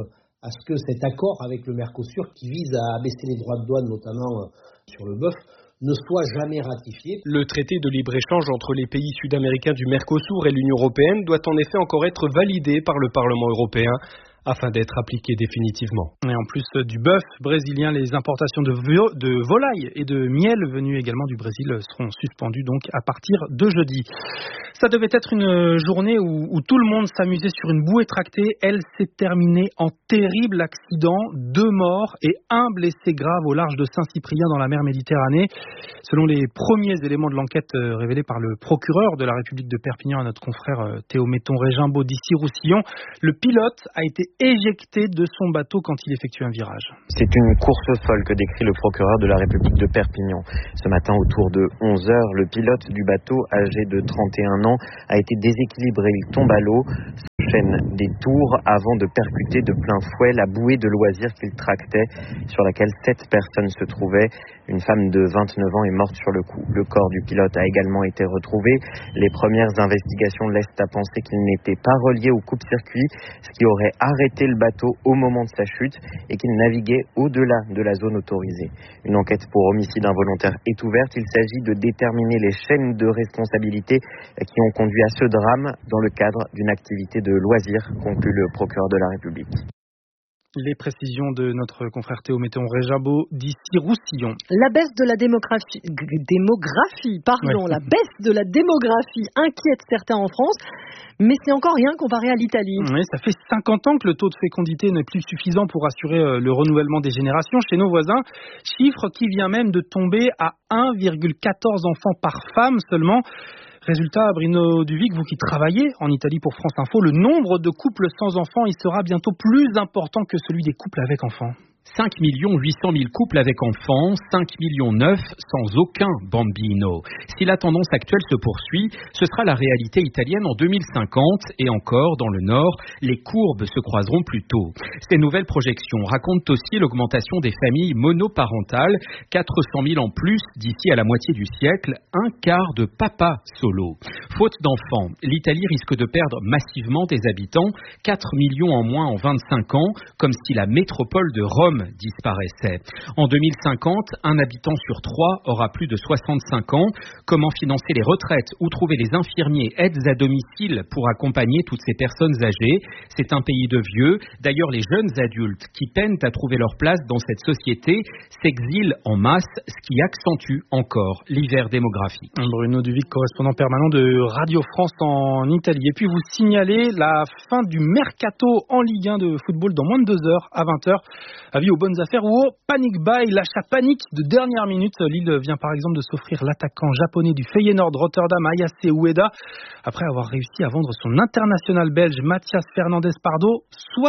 S22: à ce que cet accord avec le Mercosur, qui vise à abaisser les droits de douane, notamment sur le bœuf, ne soit jamais ratifié.
S21: Le traité de libre-échange entre les pays sud-américains du Mercosur et l'Union européenne doit en effet encore être validé par le Parlement européen afin d'être appliqué définitivement.
S17: Et en plus du bœuf brésilien, les importations de volailles et de miel venus également du Brésil seront suspendues donc à partir de jeudi. Ça devait être une journée où tout le monde s'amusait sur une bouée tractée. Elle s'est terminée en terrible accident. 2 morts et 1 blessé grave au large de Saint-Cyprien dans la mer Méditerranée. Selon les premiers éléments de l'enquête révélés par le procureur de la République de Perpignan à notre confrère Théo Metton-Régimbaud d'Issy-Roussillon, le pilote a été éjecté de son bateau quand il effectue un virage.
S1: C'est une course folle que décrit le procureur de la République de Perpignan. Ce matin, autour de 11h, le pilote du bateau, âgé de 31 ans, a été déséquilibré. Il tombe à l'eau, s'enchaîne des tours avant de percuter de plein fouet la bouée de loisirs qu'il tractait, sur laquelle 7 personnes se trouvaient. Une femme de 29 ans est morte sur le coup. Le corps du pilote a également été retrouvé. Les premières investigations laissent à penser qu'il n'était pas relié au coupe-circuit, ce qui aurait arrêté le bateau au moment de sa chute et qu'il naviguait au-delà de la zone autorisée. Une enquête pour homicide involontaire est ouverte. Il s'agit de déterminer les chaînes de responsabilité qui ont conduit à ce drame dans le cadre d'une activité de loisir, conclut le procureur de la République.
S17: Les précisions de notre confrère Théo Metton-Régimbaud d'Issy-Roussillon.
S2: La baisse de la démographie, la baisse de la démographie inquiète certains en France, mais c'est encore rien comparé à l'Italie.
S17: Oui, ça fait 50 ans que le taux de fécondité n'est plus suffisant pour assurer le renouvellement des générations chez nos voisins, chiffre qui vient même de tomber à 1,14 enfants par femme seulement. Résultat, Bruno Duvic, vous qui travaillez en Italie pour France Info, le nombre de couples sans enfants, il sera bientôt plus important que celui des couples avec enfants.
S5: 5 800 000 couples avec enfants, 5 9 millions sans aucun bambino. Si la tendance actuelle se poursuit, ce sera la réalité italienne en 2050 et encore dans le Nord, les courbes se croiseront plus tôt. Ces nouvelles projections racontent aussi l'augmentation des familles monoparentales, 400 000 en plus d'ici à la moitié du siècle, un quart de papas solo. Faute d'enfants, l'Italie risque de perdre massivement des habitants, 4 millions en moins en 25 ans, comme si la métropole de Rome disparaissait. En 2050, un habitant sur 3 aura plus de 65 ans. Comment financer les retraites ou trouver les infirmiers aides à domicile pour accompagner toutes ces personnes âgées? C'est un pays de vieux. D'ailleurs, les jeunes adultes qui peinent à trouver leur place dans cette société s'exilent en masse, ce qui accentue encore l'hiver démographique.
S17: Bruno Duvic, correspondant permanent de Radio France en Italie. Et puis vous signalez la fin du mercato en Ligue 1 de football dans moins de 2 heures à 20h. Avis aux bonnes affaires ou au panic buy, l'achat panique de dernière minute. Lille vient par exemple de s'offrir l'attaquant japonais du Feyenoord Rotterdam, Ayase Ueda, après avoir réussi à vendre son international belge Mathias Fernandez Pardo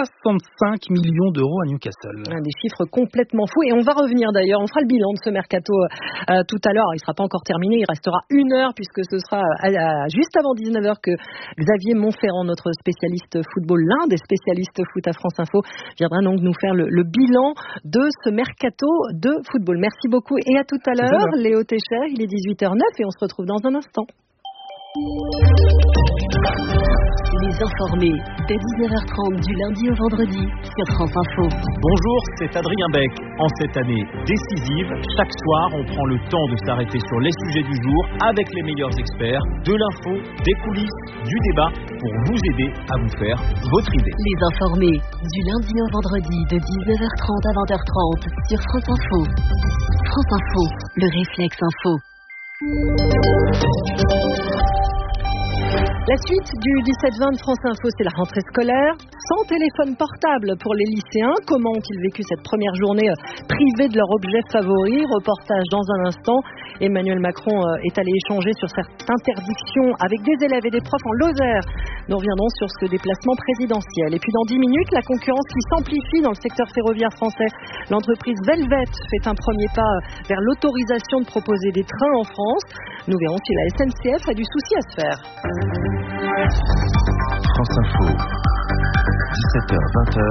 S17: 65 millions d'euros à Newcastle.
S2: Des chiffres complètement fous. Et on va revenir d'ailleurs, on fera le bilan de ce mercato tout à l'heure. Il ne sera pas encore terminé, il restera 1 heure puisque ce sera juste avant 19h que Xavier Montferrand, notre spécialiste football, l'un des spécialistes foot à France Info, viendra donc nous faire le bilan de ce mercato de football. Merci beaucoup et à tout à l'heure. Léo Técher, il est 18h09 et on se retrouve dans un instant.
S7: Les informés, dès 19h30 du lundi au vendredi sur France Info.
S23: Bonjour, c'est Adrien Beck. En cette année décisive, chaque soir, on prend le temps de s'arrêter sur les sujets du jour avec les meilleurs experts, de l'info, des coulisses, du débat pour vous aider à vous faire votre idée.
S7: Les informés, du lundi au vendredi de 19h30 à 20h30 sur France Info. France Info, le réflexe info.
S2: La suite du 17-20 de France Info, c'est la rentrée scolaire. Sans téléphone portable pour les lycéens. Comment ont-ils vécu cette première journée privée de leur objet favori? Reportage dans un instant. Emmanuel Macron est allé échanger sur cette interdiction avec des élèves et des profs en Lozère. Nous reviendrons sur ce déplacement présidentiel. Et puis dans 10 minutes, la concurrence qui s'amplifie dans le secteur ferroviaire français. L'entreprise Velvet fait un premier pas vers l'autorisation de proposer des trains en France. Nous verrons si la SNCF a du souci à se faire.
S8: France Info, 17h-20h,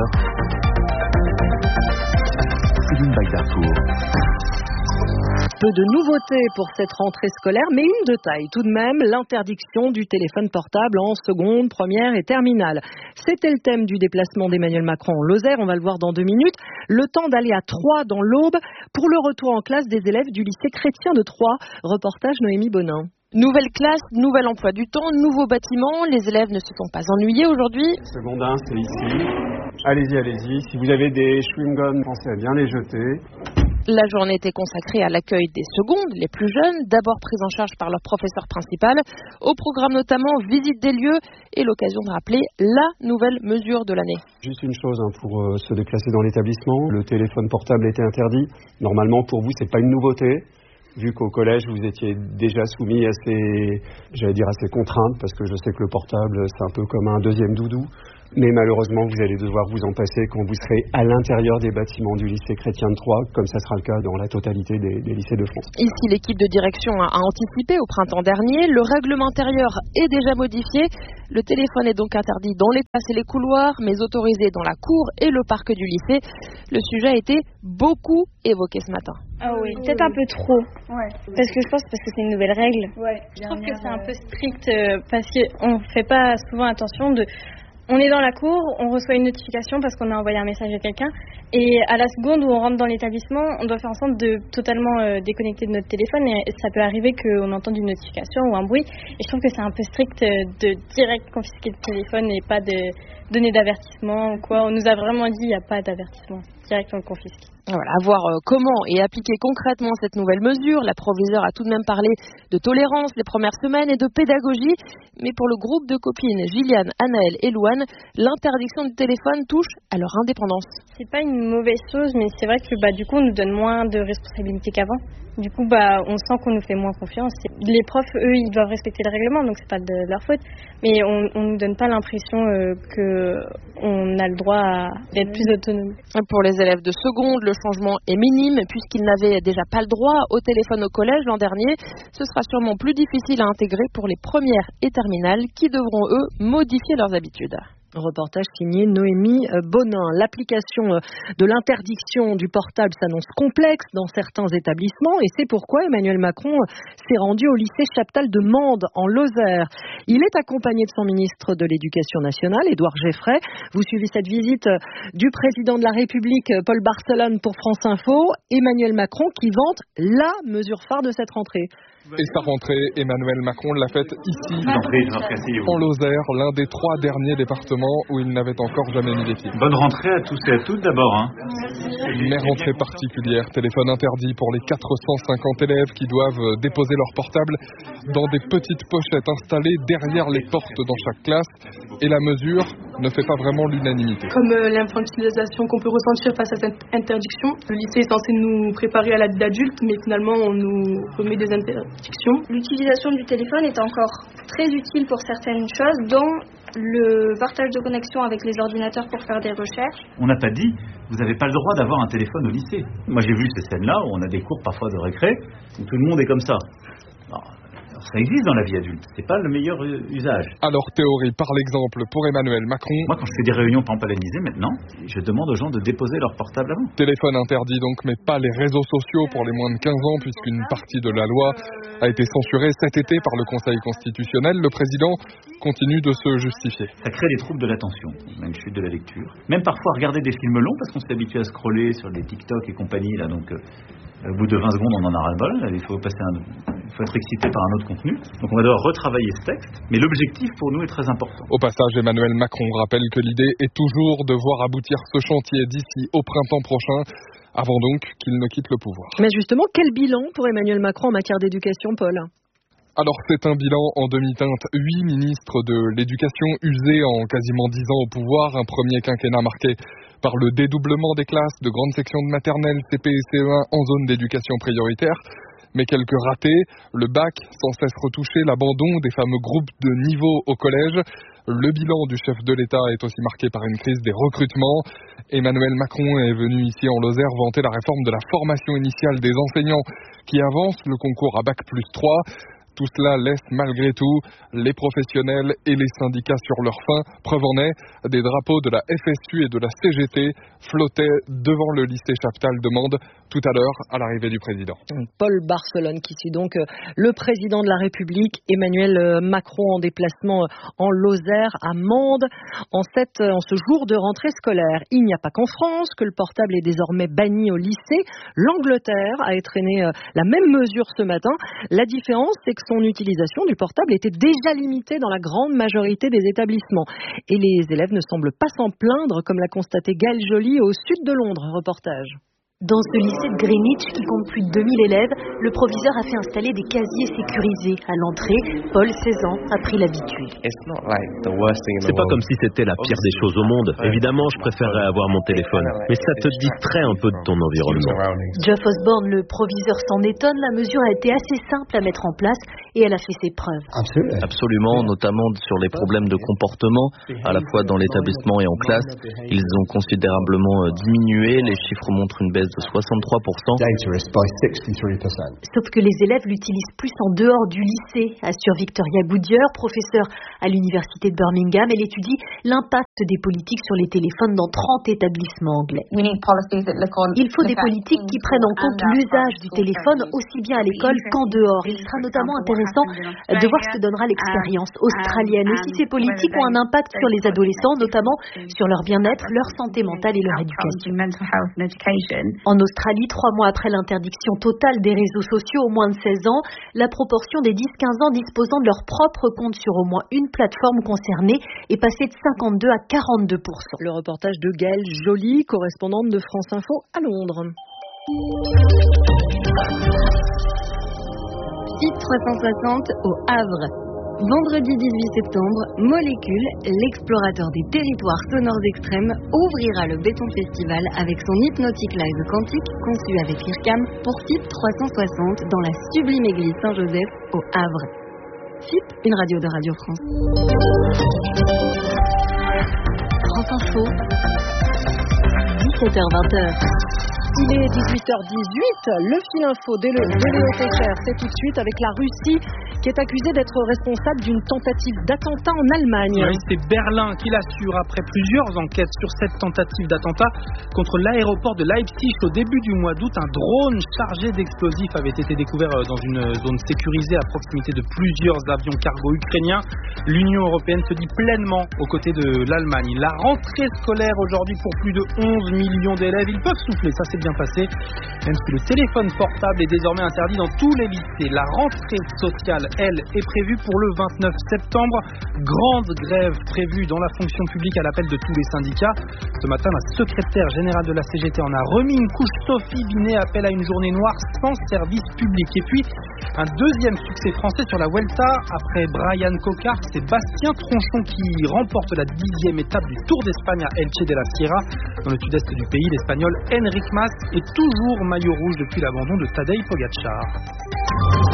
S8: Céline Bagdarfour.
S2: Peu de nouveautés pour cette rentrée scolaire, mais une de taille tout de même, l'interdiction du téléphone portable en seconde, première et terminale. C'était le thème du déplacement d'Emmanuel Macron en Lozère. On va le voir dans 2 minutes. Le temps d'aller à Troyes dans l'Aube pour le retour en classe des élèves du lycée chrétien de Troyes. Reportage Noémie Bonin.
S4: Nouvelle classe, nouvel emploi du temps, nouveau bâtiment. Les élèves ne se sont pas ennuyés aujourd'hui.
S9: Seconde 1, c'est ici. Allez-y. Si vous avez des chewing-gums, pensez à bien les jeter.
S4: La journée était consacrée à l'accueil des secondes, les plus jeunes, d'abord pris en charge par leur professeur principal. Au programme notamment visite des lieux et l'occasion de rappeler la nouvelle mesure de l'année.
S9: Juste une chose pour se déplacer dans l'établissement, le téléphone portable était interdit. Normalement pour vous c'est pas une nouveauté. Vu qu'au collège, vous étiez déjà soumis à ces contraintes, parce que je sais que le portable, c'est un peu comme un deuxième doudou. Mais malheureusement, vous allez devoir vous en passer quand vous serez à l'intérieur des bâtiments du lycée chrétien de Troyes, comme ça sera le cas dans la totalité des lycées de France.
S4: Ici, l'équipe de direction a anticipé au printemps dernier. Le règlement intérieur est déjà modifié. Le téléphone est donc interdit dans les classes et les couloirs, mais autorisé dans la cour et le parc du lycée. Le sujet a été beaucoup évoqué ce matin.
S12: Ah oui, peut-être un peu trop. Ouais. Parce que c'est une nouvelle règle. Ouais.
S24: Je trouve que c'est un peu strict parce qu'on ne fait pas souvent attention de... On est dans la cour, on reçoit une notification parce qu'on a envoyé un message à quelqu'un et à la seconde où on rentre dans l'établissement, on doit faire en sorte de totalement déconnecter de notre téléphone et ça peut arriver qu'on entende une notification ou un bruit et je trouve que c'est un peu strict de direct confisquer le téléphone et pas de donner d'avertissement ou quoi. On nous a vraiment dit il n'y a pas d'avertissement, direct on le confisque.
S4: Voilà, à voir comment et appliquer concrètement cette nouvelle mesure. La proviseure a tout de même parlé de tolérance les premières semaines et de pédagogie. Mais pour le groupe de copines Gilliane, Anaëlle et Louane, l'interdiction du téléphone touche à leur indépendance.
S24: C'est pas une mauvaise chose, mais c'est vrai que du coup, on nous donne moins de responsabilités qu'avant. Du coup, on sent qu'on nous fait moins confiance. Les profs, eux, ils doivent respecter le règlement, donc c'est pas de leur faute. Mais on nous donne pas l'impression qu'on a le droit d'être plus autonome.
S4: Pour les élèves de seconde, le changement est minime puisqu'ils n'avaient déjà pas le droit au téléphone au collège l'an dernier. Ce sera sûrement plus difficile à intégrer pour les premières et terminales qui devront, eux, modifier leurs habitudes.
S2: Reportage signé Noémie Bonin. L'application de l'interdiction du portable s'annonce complexe dans certains établissements et c'est pourquoi Emmanuel Macron s'est rendu au lycée Chaptal de Mende en Lozère. Il est accompagné de son ministre de l'Éducation nationale, Édouard Geffray. Vous suivez cette visite du président de la République, Paul Barcelone, pour France Info. Emmanuel Macron qui vante la mesure phare de cette rentrée.
S25: Et sa rentrée, Emmanuel Macron l'a faite ici, en Lozère, l'un des 3 derniers départements où il n'avait encore jamais mis les pieds.
S26: Bonne rentrée à tous et à toutes d'abord.
S25: Une rentrée particulière, téléphone interdit pour les 450 élèves qui doivent déposer leur portable dans des petites pochettes installées derrière les portes dans chaque classe. Et la mesure ne fait pas vraiment l'unanimité.
S27: Comme l'infantilisation qu'on peut ressentir face à cette interdiction, le lycée est censé nous préparer à la vie d'adulte, mais finalement on nous remet des interdictions.
S12: L'utilisation du téléphone est encore très utile pour certaines choses, dont le partage de connexion avec les ordinateurs pour faire des recherches.
S26: On n'a pas dit, vous n'avez pas le droit d'avoir un téléphone au lycée. Moi j'ai vu ces scènes-là où on a des cours parfois de récré, où tout le monde est comme ça. Ça existe dans la vie adulte, c'est pas le meilleur usage.
S25: Alors théorie par l'exemple pour Emmanuel Macron.
S26: Moi quand je fais des réunions par exemple à l'Élysée maintenant, je demande aux gens de déposer leur portable avant.
S25: Téléphone interdit donc, mais pas les réseaux sociaux pour les moins de 15 ans puisqu'une partie de la loi a été censurée cet été par le Conseil constitutionnel. Le président continue de se justifier.
S26: Ça crée des troubles de l'attention, même chute de la lecture. Même parfois regarder des films longs parce qu'on s'est habitué à scroller sur les TikTok et compagnie là donc. Au bout de 20 secondes, on en a ras-le-bol. Il faut être excité par un autre contenu. Donc on va devoir retravailler ce texte. Mais l'objectif pour nous est très important.
S25: Au passage, Emmanuel Macron rappelle que l'idée est toujours de voir aboutir ce chantier d'ici au printemps prochain, avant donc qu'il ne quitte le pouvoir.
S2: Mais justement, quel bilan pour Emmanuel Macron en matière d'éducation, Paul ?
S25: Alors c'est un bilan en demi-teinte. 8 ministres de l'éducation usés en quasiment 10 ans au pouvoir. Un premier quinquennat marqué par le dédoublement des classes de grandes sections de maternelle, CP et CE1 en zone d'éducation prioritaire. Mais quelques ratés, le bac sans cesse retouché, l'abandon des fameux groupes de niveau au collège. Le bilan du chef de l'État est aussi marqué par une crise des recrutements. Emmanuel Macron est venu ici en Lozère vanter la réforme de la formation initiale des enseignants qui avance le concours à bac+3. Tout cela laisse malgré tout les professionnels et les syndicats sur leur faim. Preuve en est, des drapeaux de la FSU et de la CGT flottaient devant le lycée Chaptal-Demande tout à l'heure à l'arrivée du président.
S2: Paul Barcelone qui suit donc le président de la République, Emmanuel Macron, en déplacement en Lozère, à Mende, en ce jour de rentrée scolaire. Il n'y a pas qu'en France que le portable est désormais banni au lycée. L'Angleterre a étreigné la même mesure ce matin. La différence, c'est que son utilisation du portable était déjà limitée dans la grande majorité des établissements. Et les élèves ne semblent pas s'en plaindre, comme l'a constaté Gaël Joly au sud de Londres. Reportage.
S3: Dans ce lycée de Greenwich qui compte plus de 2000 élèves, le proviseur a fait installer des casiers sécurisés. À l'entrée, Paul, 16 ans, a pris l'habitude.
S6: C'est pas comme si c'était la pire des choses au monde. Évidemment, je préférerais avoir mon téléphone. Mais ça te distrait un peu de ton environnement.
S3: Geoff Osborne, le proviseur, s'en étonne. La mesure a été assez simple à mettre en place et elle a fait ses preuves.
S10: Absolument, notamment sur les problèmes de comportement, à la fois dans l'établissement et en classe. Ils ont considérablement diminué. Les chiffres montrent une baisse de 63%.
S3: Sauf que les élèves l'utilisent plus en dehors du lycée, assure Victoria Goodyear, professeure à l'université de Birmingham. Elle étudie l'impact des politiques sur les téléphones dans 30 établissements anglais. Il faut des politiques qui prennent en compte l'usage du téléphone aussi bien à l'école qu'en dehors. Il sera notamment intéressant de voir ce que donnera l'expérience australienne et si ces politiques ont un impact sur les adolescents, notamment sur leur bien-être, leur santé mentale et leur éducation. En Australie, 3 mois après l'interdiction totale des réseaux sociaux aux moins de 16 ans, la proportion des 10-15 ans disposant de leur propre compte sur au moins une plateforme concernée est passée de 52 à 42%.
S2: Le reportage de Gaëlle Joly, correspondante de France Info à Londres.
S11: Site 360 au Havre. Vendredi 18 septembre, Molécule, l'explorateur des territoires sonores extrêmes, ouvrira le Béton Festival avec son hypnotique live quantique conçu avec l'IRCAM pour FIP 360 dans la sublime église Saint-Joseph au Havre. FIP, une radio de Radio France. France Info, 17h-20h.
S2: Il est 18h18, le fil info de Léo Técher, c'est tout de suite avec la Russie qui est accusée d'être responsable d'une tentative d'attentat en Allemagne.
S17: Oui, c'est Berlin qui l'assure après plusieurs enquêtes sur cette tentative d'attentat contre l'aéroport de Leipzig. Au début du mois d'août, un drone chargé d'explosifs avait été découvert dans une zone sécurisée à proximité de plusieurs avions cargo ukrainiens. L'Union européenne se dit pleinement aux côtés de l'Allemagne. La rentrée scolaire aujourd'hui pour plus de 11 millions d'élèves. Ils peuvent souffler, ça s'est bien passé, même si le téléphone portable est désormais interdit dans tous les lycées. La rentrée sociale, elle, est prévue pour le 29 septembre. Grande grève prévue dans la fonction publique à l'appel de tous les syndicats. Ce matin, la secrétaire générale de la CGT en a remis une couche. Sophie Binet appelle à une journée noire sans service public. Et puis, un deuxième succès français sur la Vuelta. Après Brian Cocard, c'est Bastien Tronchon qui remporte la 10e étape du Tour d'Espagne à Elche de la Sierra. Dans le sud-est du pays, l'Espagnol Enric Mas est toujours maillot rouge depuis l'abandon de Tadej Pogačar.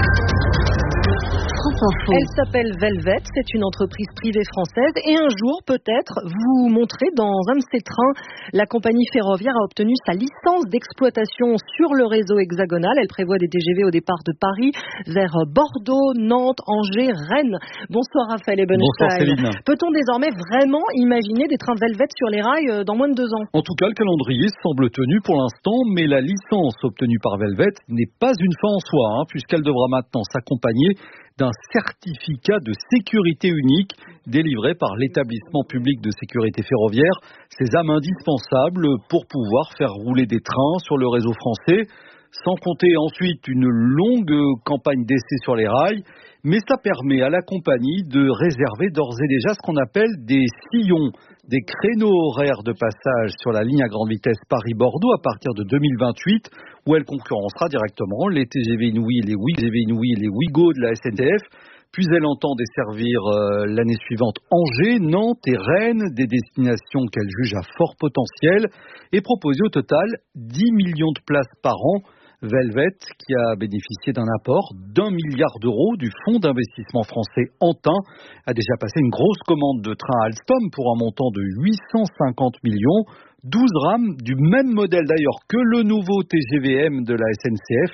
S2: Elle s'appelle Velvet, c'est une entreprise privée française et un jour peut-être vous montrez dans un de ses trains. La compagnie ferroviaire a obtenu sa licence d'exploitation sur le réseau hexagonal. Elle prévoit des TGV au départ de Paris vers Bordeaux, Nantes, Angers, Rennes. Bonsoir Raphaël Ebenstein.
S13: Bonsoir Céline.
S2: Peut-on désormais vraiment imaginer des trains Velvet sur les rails dans moins de 2 ans ?
S13: En tout cas, le calendrier semble tenu pour l'instant, mais la licence obtenue par Velvet n'est pas une fin en soi, puisqu'elle devra maintenant s'accompagner d'un certificat de sécurité unique délivré par l'établissement public de sécurité ferroviaire. Sésame indispensable pour pouvoir faire rouler des trains sur le réseau français, sans compter ensuite une longue campagne d'essai sur les rails. Mais ça permet à la compagnie de réserver d'ores et déjà ce qu'on appelle des sillons, des créneaux horaires de passage sur la ligne à grande vitesse Paris-Bordeaux à partir de 2028, où elle concurrencera directement les TGV Inouï et les Ouigo de la SNCF. Puis elle entend desservir l'année suivante Angers, Nantes et Rennes, des destinations qu'elle juge à fort potentiel, et proposer au total 10 millions de places par an. Velvet, qui a bénéficié d'un apport d'1 milliard d'euros du fonds d'investissement français Antin, a déjà passé une grosse commande de train Alstom pour un montant de 850 millions, 12 rames du même modèle d'ailleurs que le nouveau TGVM de la SNCF,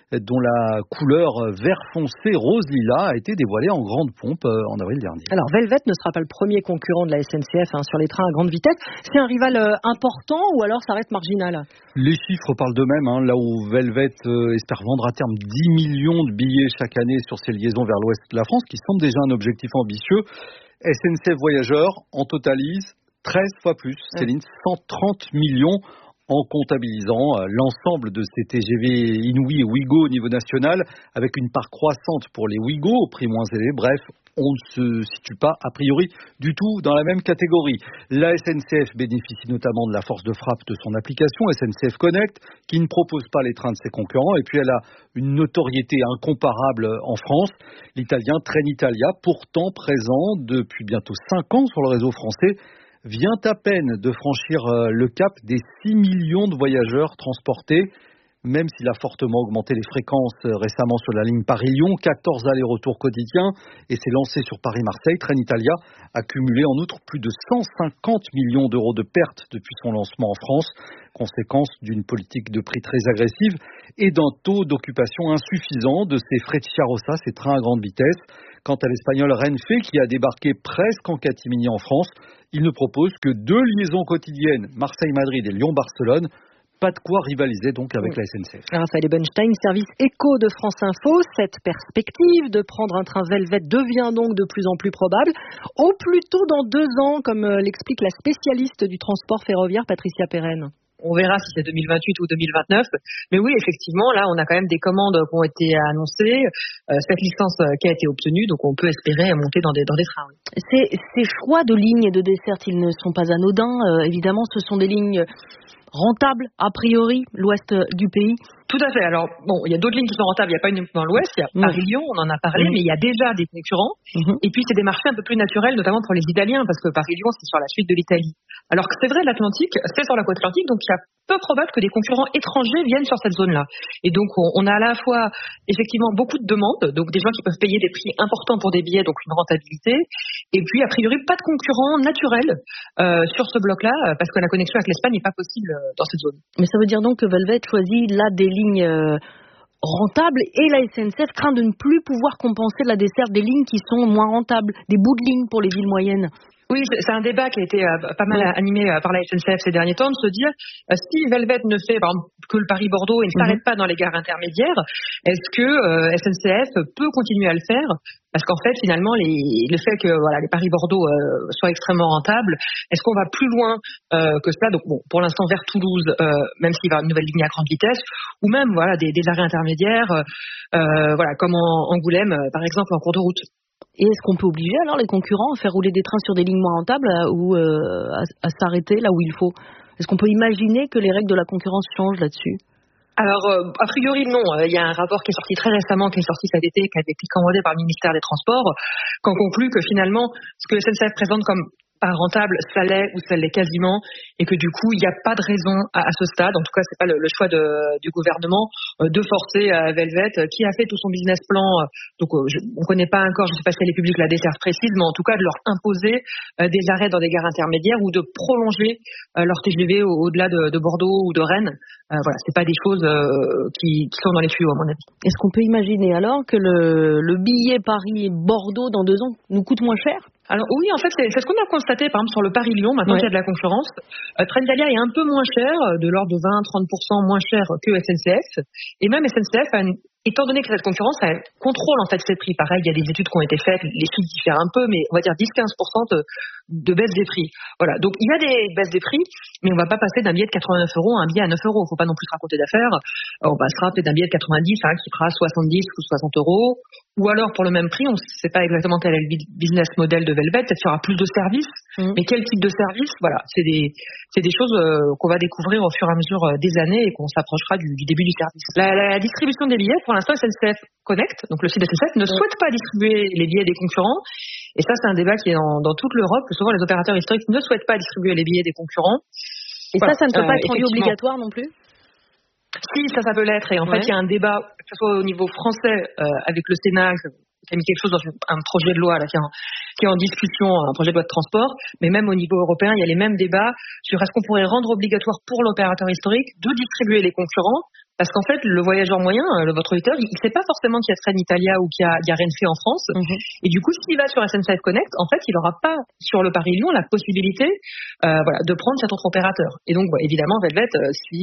S13: dont la couleur vert foncé rose lilas a été dévoilée en grande pompe en avril dernier.
S2: Alors Velvet ne sera pas le premier concurrent de la SNCF sur les trains à grande vitesse. C'est un rival important ou alors ça reste marginal?
S13: Les chiffres parlent d'eux-mêmes. Là où Velvet espère vendre à terme 10 millions de billets chaque année sur ses liaisons vers l'ouest de la France, qui semble déjà un objectif ambitieux, SNCF Voyageurs en totalise 13 fois plus. Céline, 130 millions en comptabilisant l'ensemble de ces TGV Inouï et Ouigo au niveau national, avec une part croissante pour les Ouigo au prix moins élevé. Bref, on ne se situe pas a priori du tout dans la même catégorie. La SNCF bénéficie notamment de la force de frappe de son application SNCF Connect, qui ne propose pas les trains de ses concurrents, et puis elle a une notoriété incomparable en France. L'italien Trenitalia, pourtant présent depuis bientôt 5 ans sur le réseau français, vient à peine de franchir le cap des 6 millions de voyageurs transportés, même s'il a fortement augmenté les fréquences récemment sur la ligne Paris-Lyon, 14 allers-retours quotidiens, et s'est lancé sur Paris-Marseille. Trenitalia a cumulé en outre plus de 150 millions d'euros de pertes depuis son lancement en France, conséquence d'une politique de prix très agressive et d'un taux d'occupation insuffisant de ces Frecciarossa, ces trains à grande vitesse. Quant à l'Espagnol Renfe, qui a débarqué presque en catimini en France, il ne propose que 2 liaisons quotidiennes, Marseille-Madrid et Lyon-Barcelone. Pas de quoi rivaliser donc avec la SNCF.
S2: Raphaël Ebenstein, service éco de France Info. Cette perspective de prendre un train Velvet devient donc de plus en plus probable, au plus tôt dans 2 ans, comme l'explique la spécialiste du transport ferroviaire Patricia Perren.
S14: On verra si c'est 2028 ou 2029. Mais oui, effectivement, là, on a quand même des commandes qui ont été annoncées, cette licence qui a été obtenue, donc on peut espérer monter dans des trains. Oui.
S3: Ces choix de lignes et de dessertes, ils ne sont pas anodins. Évidemment, ce sont des lignes rentables, a priori, l'ouest du pays.
S14: Tout à fait. Alors, bon, il y a d'autres lignes qui sont rentables. Il n'y a pas uniquement l'Ouest. Il y a Paris-Lyon, on en a parlé, mais il y a déjà des concurrents. Et puis, c'est des marchés un peu plus naturels, notamment pour les Italiens, parce que Paris-Lyon, c'est sur la suite de l'Italie. Alors que c'est vrai, l'Atlantique, c'est sur la côte Atlantique, donc il y a peu probable que des concurrents étrangers viennent sur cette zone-là. Et donc, on a à la fois, effectivement, beaucoup de demandes, donc des gens qui peuvent payer des prix importants pour des billets, donc une rentabilité. Et puis, a priori, pas de concurrents naturels sur ce bloc-là, parce que la connexion avec l'Espagne n'est pas possible dans cette zone.
S3: Mais ça veut dire donc que Velvet choisit là des lignes rentables et la SNCF craint de ne plus pouvoir compenser la desserte des lignes qui sont moins rentables, des bouts de lignes pour les villes moyennes.
S14: Oui, c'est un débat qui a été pas mal animé par la SNCF ces derniers temps, de se dire si Velvet ne fait par exemple que le Paris-Bordeaux et ne s'arrête pas dans les gares intermédiaires, est-ce que SNCF peut continuer à le faire? Parce qu'en fait, finalement, le fait que les Paris-Bordeaux soient extrêmement rentables, est-ce qu'on va plus loin que cela? Donc bon, pour l'instant vers Toulouse, même s'il va y avoir une nouvelle ligne à grande vitesse, ou même des arrêts intermédiaires, comme en Angoulême, par exemple, en cours de route.
S3: Et est-ce qu'on peut obliger alors les concurrents à faire rouler des trains sur des lignes moins rentables ou à s'arrêter là où il faut? Est-ce qu'on peut imaginer que les règles de la concurrence changent là-dessus?
S14: Alors, a priori, non. Il y a un rapport qui est sorti très récemment, qui est sorti cet été, qui a été commandé par le ministère des Transports, qui en conclut que finalement, ce que SNCF présente comme pas rentable, ça l'est ou ça l'est quasiment, et que du coup, il n'y a pas de raison à ce stade, en tout cas, c'est pas le choix du gouvernement, de forcer Velvet, qui a fait tout son business plan, donc on connaît pas encore, je sais pas si elle est publique la desserte précise, mais en tout cas, de leur imposer des arrêts dans des gares intermédiaires ou de prolonger leur TGV au-delà de Bordeaux ou de Rennes. C'est pas des choses qui sont dans les tuyaux, à mon avis.
S3: Est-ce qu'on peut imaginer alors que le billet Paris-Bordeaux dans 2 ans nous coûte moins cher?
S14: Alors oui, en fait, c'est ce qu'on a constaté, par exemple, sur le Paris-Lyon, maintenant qu'il y a de la concurrence. Trenitalia est un peu moins cher, de l'ordre de 20-30% moins cher que SNCF. Et même SNCF étant donné que cette concurrence, elle contrôle en fait ses prix. Pareil, il y a des études qui ont été faites, les chiffres diffèrent un peu, mais on va dire 10-15% de baisse des prix. Voilà, donc il y a des baisses des prix, mais on va pas passer d'un billet de 89 € à un billet à 9 €. Faut pas non plus se raconter d'affaires. On passera peut-être d'un billet de 90 qui fera 70 ou 60 €. Ou alors, pour le même prix, on ne sait pas exactement quel est le business model de Velvet. Peut-être qu'il y aura plus de services. Mais quel type de service? Voilà, c'est des choses qu'on va découvrir au fur et à mesure des années et qu'on s'approchera du début du service. La distribution des billets, pour l'instant, SNCF Connect, donc le site de SNCF, ne souhaite pas distribuer les billets des concurrents. Et ça, c'est un débat qui est dans toute l'Europe. Souvent, les opérateurs historiques ne souhaitent pas distribuer les billets des concurrents.
S3: Et ça ne peut pas être rendu obligatoire non plus?
S14: Si, ça peut l'être. Et en fait, il y a un débat, que ce soit au niveau français, avec le Sénat, qui a mis quelque chose dans un projet de loi là, qui est en discussion, un projet de loi de transport, mais même au niveau européen, il y a les mêmes débats sur est-ce qu'on pourrait rendre obligatoire pour l'opérateur historique de distribuer les concurrents, Parce qu'en fait, le voyageur moyen, votre auditeur, il ne sait pas forcément qu'il y a Trenitalia ou qu'il y a Renfe en France. Et du coup, s'il va sur SNCF Connect, en fait, il n'aura pas sur le Paris-Lyon la possibilité de prendre cet autre opérateur. Et donc, évidemment, Velvet, si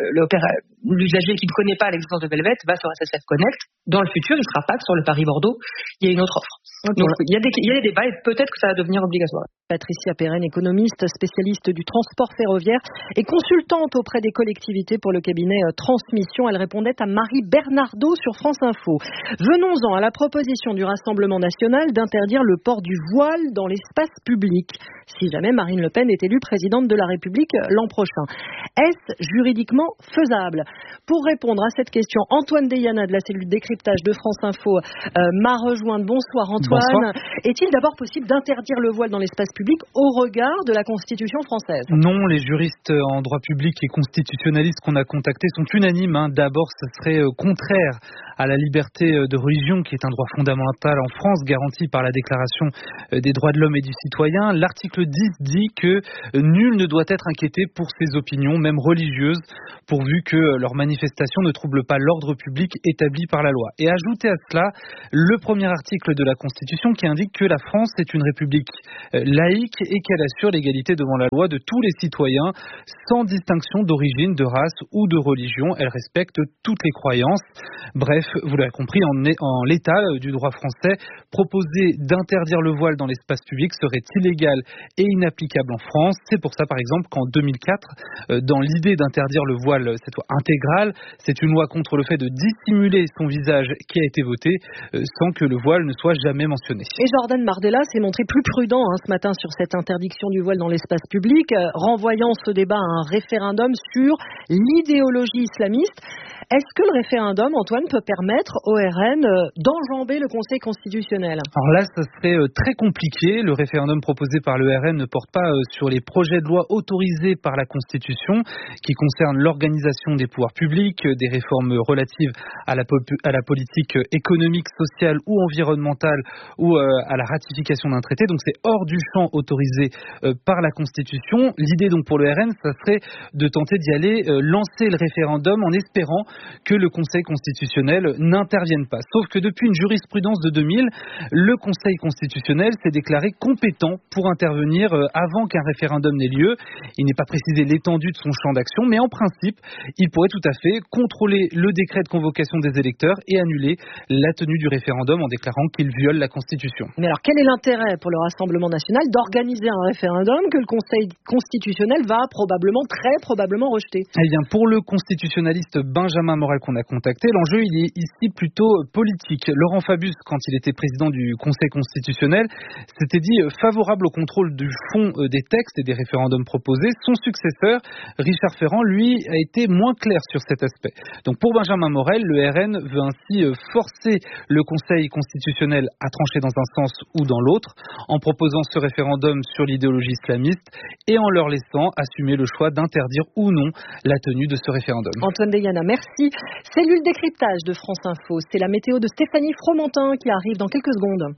S14: l'usager qui ne connaît pas l'existence de Velvet va sur SNCF Connect, dans le futur, il ne sera pas que sur le Paris-Bordeaux, il y a une autre offre. Donc, il y a des débats et peut-être que ça va devenir obligatoire.
S2: Patricia Perren, économiste, spécialiste du transport ferroviaire et consultante auprès des collectivités pour le cabinet Transmission. Elle répondait à Marie Bernardo sur France Info. Venons-en à la proposition du Rassemblement national d'interdire le port du voile dans l'espace public, si jamais Marine Le Pen est élue présidente de la République l'an prochain. Est-ce juridiquement faisable? Pour répondre à cette question, Antoine Deyana de la cellule décryptage de France Info m'a rejointe. Bonsoir Antoine. Bonsoir. Est-il d'abord possible d'interdire le voile dans l'espace public au regard de la Constitution française?
S17: Non, les juristes en droit public et constitutionnalistes qu'on a contactés sont unanimes. D'abord, ce serait contraire à la liberté de religion, qui est un droit fondamental en France, garanti par la Déclaration des droits de l'homme et du citoyen. L'article 10 dit que nul ne doit être inquiété pour ses opinions, même religieuses, pourvu que leur manifestation ne trouble pas l'ordre public établi par la loi. Et ajouter à cela le premier article de la Constitution qui indique que la France est une république laïque et qu'elle assure l'égalité devant la loi de tous les citoyens, sans distinction d'origine, de race ou de religion. Elle respecte toutes les croyances. Bref, vous l'avez compris, en l'état du droit français, proposer d'interdire le voile dans l'espace public serait illégal et inapplicable en France. C'est pour ça, par exemple, qu'en 2004, dans l'idée d'interdire le voile, cette loi intégrale, c'est une loi contre le fait de dissimuler son visage qui a été votée sans que le voile ne soit jamais mentionné.
S2: Et Jordan Bardella s'est montré plus prudent ce matin sur cette interdiction du voile dans l'espace public, renvoyant ce débat à un référendum sur l'idéologie islamiste. Est-ce que le référendum, Antoine, peut permettre au RN d'enjamber le Conseil constitutionnel?
S17: Alors là, ça serait très compliqué. Le référendum proposé par le RN ne porte pas sur les projets de loi autorisés par la Constitution qui concernent l'organisation des pouvoirs publics, des réformes relatives à la politique économique, sociale ou environnementale ou à la ratification d'un traité. Donc c'est hors du champ autorisé par la Constitution. L'idée donc pour le RN, ça serait de tenter d'y aller, lancer le référendum en espérant que le Conseil constitutionnel n'intervienne pas. Sauf que depuis une jurisprudence de 2000, le Conseil constitutionnel s'est déclaré compétent pour intervenir avant qu'un référendum n'ait lieu. Il n'est pas précisé l'étendue de son champ d'action, mais en principe, il pourrait tout à fait contrôler le décret de convocation des électeurs et annuler la tenue du référendum en déclarant qu'il viole la Constitution.
S2: Mais alors, quel est l'intérêt pour le Rassemblement national d'organiser un référendum que le Conseil constitutionnel va très probablement rejeter?
S17: Eh bien, pour le constitutionnaliste Benjamin Morel qu'on a contacté, l'enjeu il est ici plutôt politique. Laurent Fabius, quand il était président du Conseil constitutionnel, s'était dit favorable au contrôle du fond des textes et des référendums proposés. Son successeur, Richard Ferrand, lui, a été moins clair sur cet aspect. Donc pour Benjamin Morel, le RN veut ainsi forcer le Conseil constitutionnel à trancher dans un sens ou dans l'autre, en proposant ce référendum sur l'idéologie islamiste et en leur laissant assumer le choix d'interdire ou non la tenue de ce référendum.
S2: Antoine Deyana, merci. Cellule décryptage de France Info. C'est la météo de Stéphanie Fromentin qui arrive dans quelques secondes.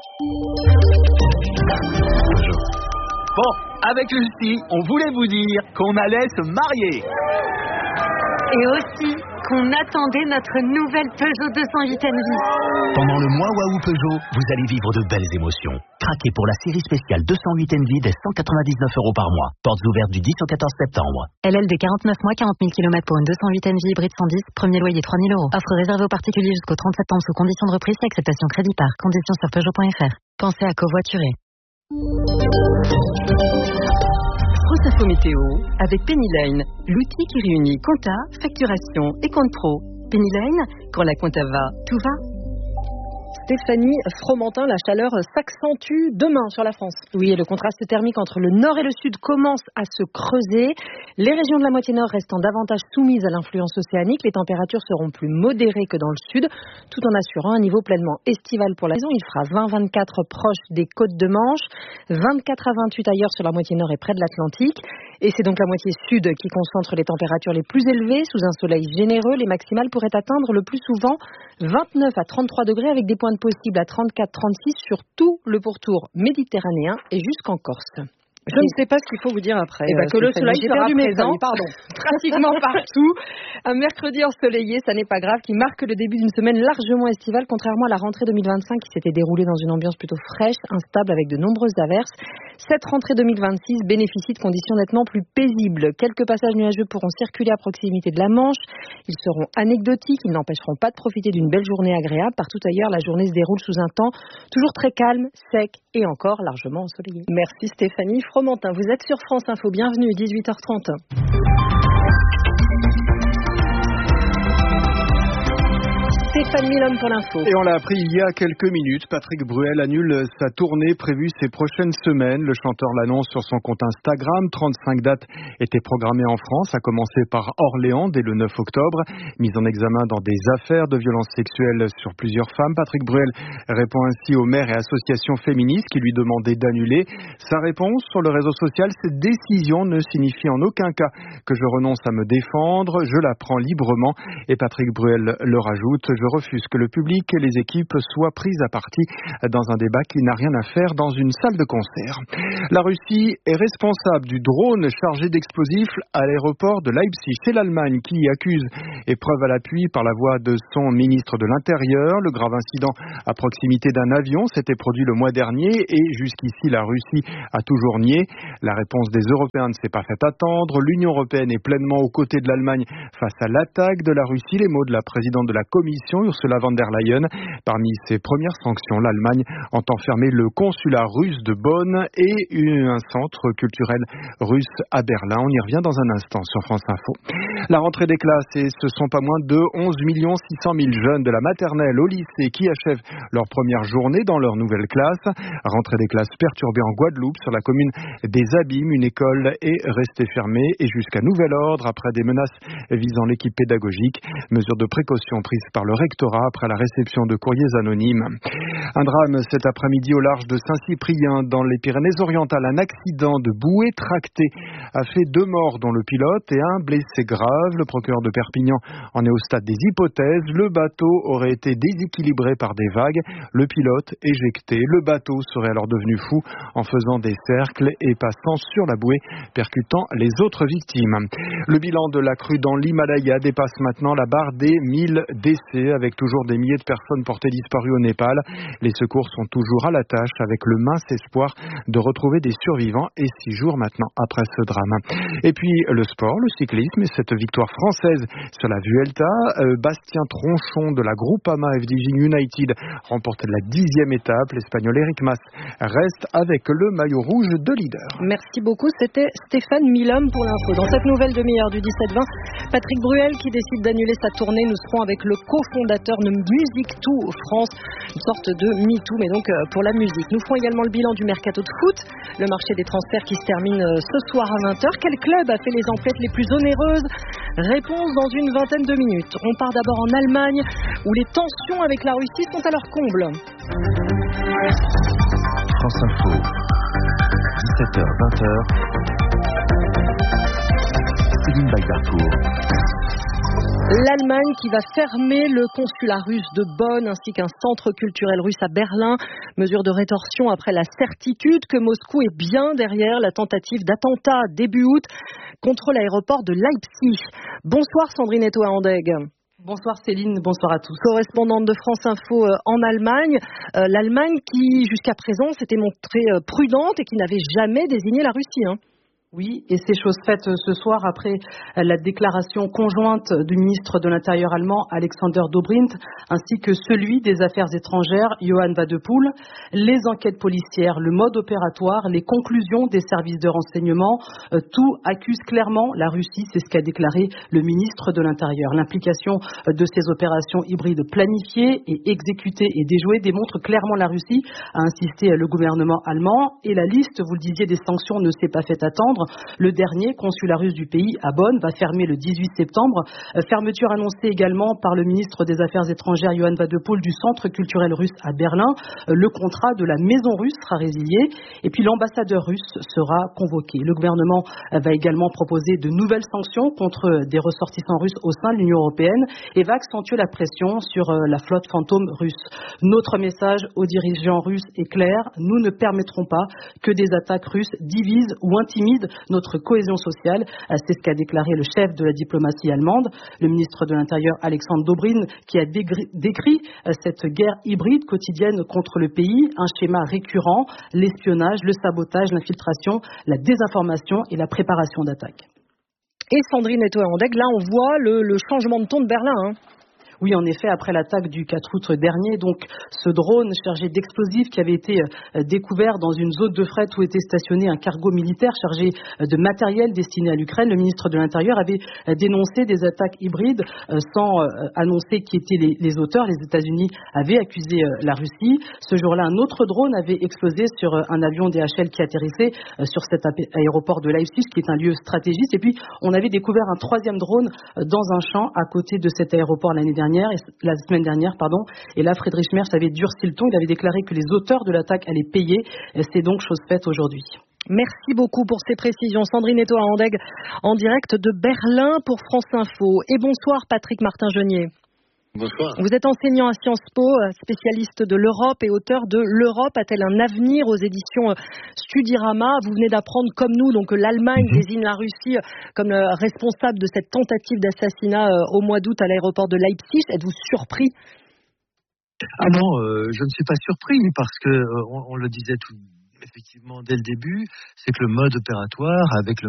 S23: Bon, avec Lucie, on voulait vous dire qu'on allait se marier.
S3: Et aussi qu'on attendait notre nouvelle Peugeot 208 NV.
S15: Pendant le mois Waouh Peugeot, vous allez vivre de belles émotions. Craquez pour la série spéciale 208 NV dès 199 € par mois. Portes ouvertes du 10 au 14 septembre.
S16: LLD 49 mois, 40 000 km pour une 208 NV hybride 110, premier loyer 3 000 €. Offre réservée aux particuliers jusqu'au 30 septembre sous conditions de reprise et acceptation crédit par. Conditions sur Peugeot.fr. Pensez à covoiturer.
S2: France Info Météo avec Penny Lane, l'outil qui réunit compta, facturation et compte pro. Penny Lane, quand la compta va, tout va. Stéphanie Fromentin, la chaleur s'accentue demain sur la France. Oui, et le contraste thermique entre le nord et le sud commence à se creuser. Les régions de la moitié nord restant davantage soumises à l'influence océanique, les températures seront plus modérées que dans le sud, tout en assurant un niveau pleinement estival pour la saison. Il fera 20-24 proche des côtes de Manche, 24 à 28 ailleurs sur la moitié nord et près de l'Atlantique. Et c'est donc la moitié sud qui concentre les températures les plus élevées. Sous un soleil généreux, les maximales pourraient atteindre le plus souvent 29 à 33 degrés avec des pointes possibles à 34-36 sur tout le pourtour méditerranéen et jusqu'en Corse. Je ne sais pas ce qu'il faut vous dire après.
S24: Que le soleil sera présent,
S2: pratiquement partout. Un mercredi ensoleillé, ça n'est pas grave, qui marque le début d'une semaine largement estivale, contrairement à la rentrée 2025 qui s'était déroulée dans une ambiance plutôt fraîche, instable, avec de nombreuses averses. Cette rentrée 2026 bénéficie de conditions nettement plus paisibles. Quelques passages nuageux pourront circuler à proximité de la Manche. Ils seront anecdotiques, ils n'empêcheront pas de profiter d'une belle journée agréable. Partout ailleurs, la journée se déroule sous un temps toujours très calme, sec et encore largement ensoleillé. Merci Stéphanie Fromentin. Vous êtes sur France Info. Bienvenue, 18h30. Stéphane Milhomme pour l'info.
S1: Et on l'a appris il y a quelques minutes, Patrick Bruel annule sa tournée prévue ces prochaines semaines. Le chanteur l'annonce sur son compte Instagram. 35 dates étaient programmées en France, à commencer par Orléans dès le 9 octobre. Mise en examen dans des affaires de violences sexuelles sur plusieurs femmes, Patrick Bruel répond ainsi aux maires et associations féministes qui lui demandaient d'annuler. Sa réponse sur le réseau social: cette décision ne signifie en aucun cas que je renonce à me défendre, je la prends librement. Et Patrick Bruel le rajoute: je refuse que le public et les équipes soient prises à partie dans un débat qui n'a rien à faire dans une salle de concert. La Russie est responsable du drone chargé d'explosifs à l'aéroport de Leipzig. C'est l'Allemagne qui accuse, et preuve à l'appui par la voix de son ministre de l'Intérieur. Le grave incident à proximité d'un avion s'était produit le mois dernier et jusqu'ici la Russie a toujours nié. La réponse des Européens ne s'est pas fait attendre. L'Union européenne est pleinement aux côtés de l'Allemagne face à l'attaque de la Russie. Les mots de la présidente de la Commission, Ursula von der Leyen. Parmi ses premières sanctions, l'Allemagne entend fermer le consulat russe de Bonn et un centre culturel russe à Berlin. On y revient dans un instant sur France Info. La rentrée des classes, et ce sont pas moins de 11 600 000 jeunes de la maternelle au lycée qui achèvent leur première journée dans leur nouvelle classe. Rentrée des classes perturbée en Guadeloupe, sur la commune des Abîmes. Une école est restée fermée et jusqu'à nouvel ordre après des menaces visant l'équipe pédagogique. Mesure de précaution prise par le rectorat après la réception de courriers anonymes. Un drame cet après-midi au large de Saint-Cyprien dans les Pyrénées-Orientales. Un accident de bouée tractée a fait 2 morts dont le pilote et un blessé grave. Le procureur de Perpignan en est au stade des hypothèses. Le bateau aurait été déséquilibré par des vagues. Le pilote éjecté. Le bateau serait alors devenu fou en faisant des cercles et passant sur la bouée, percutant les autres victimes. Le bilan de la crue dans l'Himalaya dépasse maintenant la barre des 1000 décès, avec toujours des milliers de personnes portées disparues au Népal. Les secours sont toujours à la tâche avec le mince espoir de retrouver des survivants, et 6 jours maintenant après ce drame. Et puis le sport, le cyclisme et cette victoire française sur la Vuelta. Bastien Tronchon de la Groupama FDJ United remporte la 10e étape. L'Espagnol Eric Mas reste avec le maillot rouge de leader.
S2: Merci beaucoup, c'était Stéphane Milhomme pour l'info. Dans cette nouvelle demi-heure du 17-20, Patrick Bruel qui décide d'annuler sa tournée. Nous serons avec le cofondateur de Musique2 France, une sorte de MeToo, mais donc pour la musique. Nous ferons également le bilan du mercato de foot, le marché des transferts qui se termine ce soir à 20h. Quel club a fait les emplettes les plus onéreuses? Réponse dans une vingtaine de minutes. On part d'abord en Allemagne, où les tensions avec la Russie sont à leur comble.
S8: France Info, 17h, 20h. Céline Bagdarcourt.
S2: L'Allemagne qui va fermer le consulat russe de Bonn ainsi qu'un centre culturel russe à Berlin. Mesure de rétorsion après la certitude que Moscou est bien derrière la tentative d'attentat début août contre l'aéroport de Leipzig. Bonsoir Sandrine Etoa-Andeg.
S5: Bonsoir Céline, bonsoir à tous.
S2: Correspondante de France Info en Allemagne. L'Allemagne qui jusqu'à présent s'était montrée prudente et qui n'avait jamais désigné la Russie.
S5: Oui, et c'est chose faite ce soir après la déclaration conjointe du ministre de l'Intérieur allemand Alexander Dobrindt ainsi que celui des Affaires étrangères Johann Wadepool. Les enquêtes policières, le mode opératoire, les conclusions des services de renseignement, tout accuse clairement la Russie, c'est ce qu'a déclaré le ministre de l'Intérieur. L'implication de ces opérations hybrides planifiées et exécutées et déjouées démontre clairement la Russie, a insisté le gouvernement allemand. Et la liste, vous le disiez, des sanctions ne s'est pas fait attendre. suivre. Le dernier, consulat russe du pays à Bonn, va fermer le 18 septembre. Fermeture annoncée également par le ministre des Affaires étrangères Johann Wadepool du Centre culturel russe à Berlin. Le contrat de la maison russe sera résilié et puis l'ambassadeur russe sera convoqué. Le gouvernement va également proposer de nouvelles sanctions contre des ressortissants russes au sein de l'Union européenne et va accentuer la pression sur la flotte fantôme russe. Notre message aux dirigeants russes est clair, nous ne permettrons pas que des attaques russes divisent ou intimident notre cohésion sociale. C'est ce qu'a déclaré le chef de la diplomatie allemande, le ministre de l'Intérieur Alexander Dobrindt, qui a décrit cette guerre hybride quotidienne contre le pays, un schéma récurrent, l'espionnage, le sabotage, l'infiltration, la désinformation et la préparation d'attaques.
S2: Et Sandrine Eto'o-Handegg, là on voit le changement de ton de Berlin. Hein.
S5: Oui, en effet, après l'attaque du 4 août dernier, donc ce drone chargé d'explosifs qui avait été découvert dans une zone de fret où était stationné un cargo militaire chargé de matériel destiné à l'Ukraine, le ministre de l'Intérieur avait dénoncé des attaques hybrides sans annoncer qui étaient les auteurs. Les États-Unis avaient accusé la Russie. Ce jour-là, un autre drone avait explosé sur un avion DHL qui atterrissait sur cet aéroport de Leipzig, qui est un lieu stratégique. Et puis, on avait découvert un troisième drone dans un champ à côté de cet aéroport la semaine dernière. Et là, Friedrich Merz avait durci le ton. Il avait déclaré que les auteurs de l'attaque allaient payer. C'est donc chose faite aujourd'hui.
S2: Merci beaucoup pour ces précisions. Sandrine Eto'o-Handegg en direct de Berlin pour France Info. Et bonsoir Patrick Martin-Genier.
S7: Bonsoir.
S2: Vous êtes enseignant à Sciences Po, spécialiste de l'Europe et auteur de L'Europe a-t-elle un avenir aux éditions Studirama. Vous venez d'apprendre, comme nous, donc l'Allemagne désigne la Russie comme responsable de cette tentative d'assassinat au mois d'août à l'aéroport de Leipzig. Êtes-vous surpris?
S7: Ah non, je ne suis pas surpris parce que on le disait effectivement dès le début, c'est que le mode opératoire avec le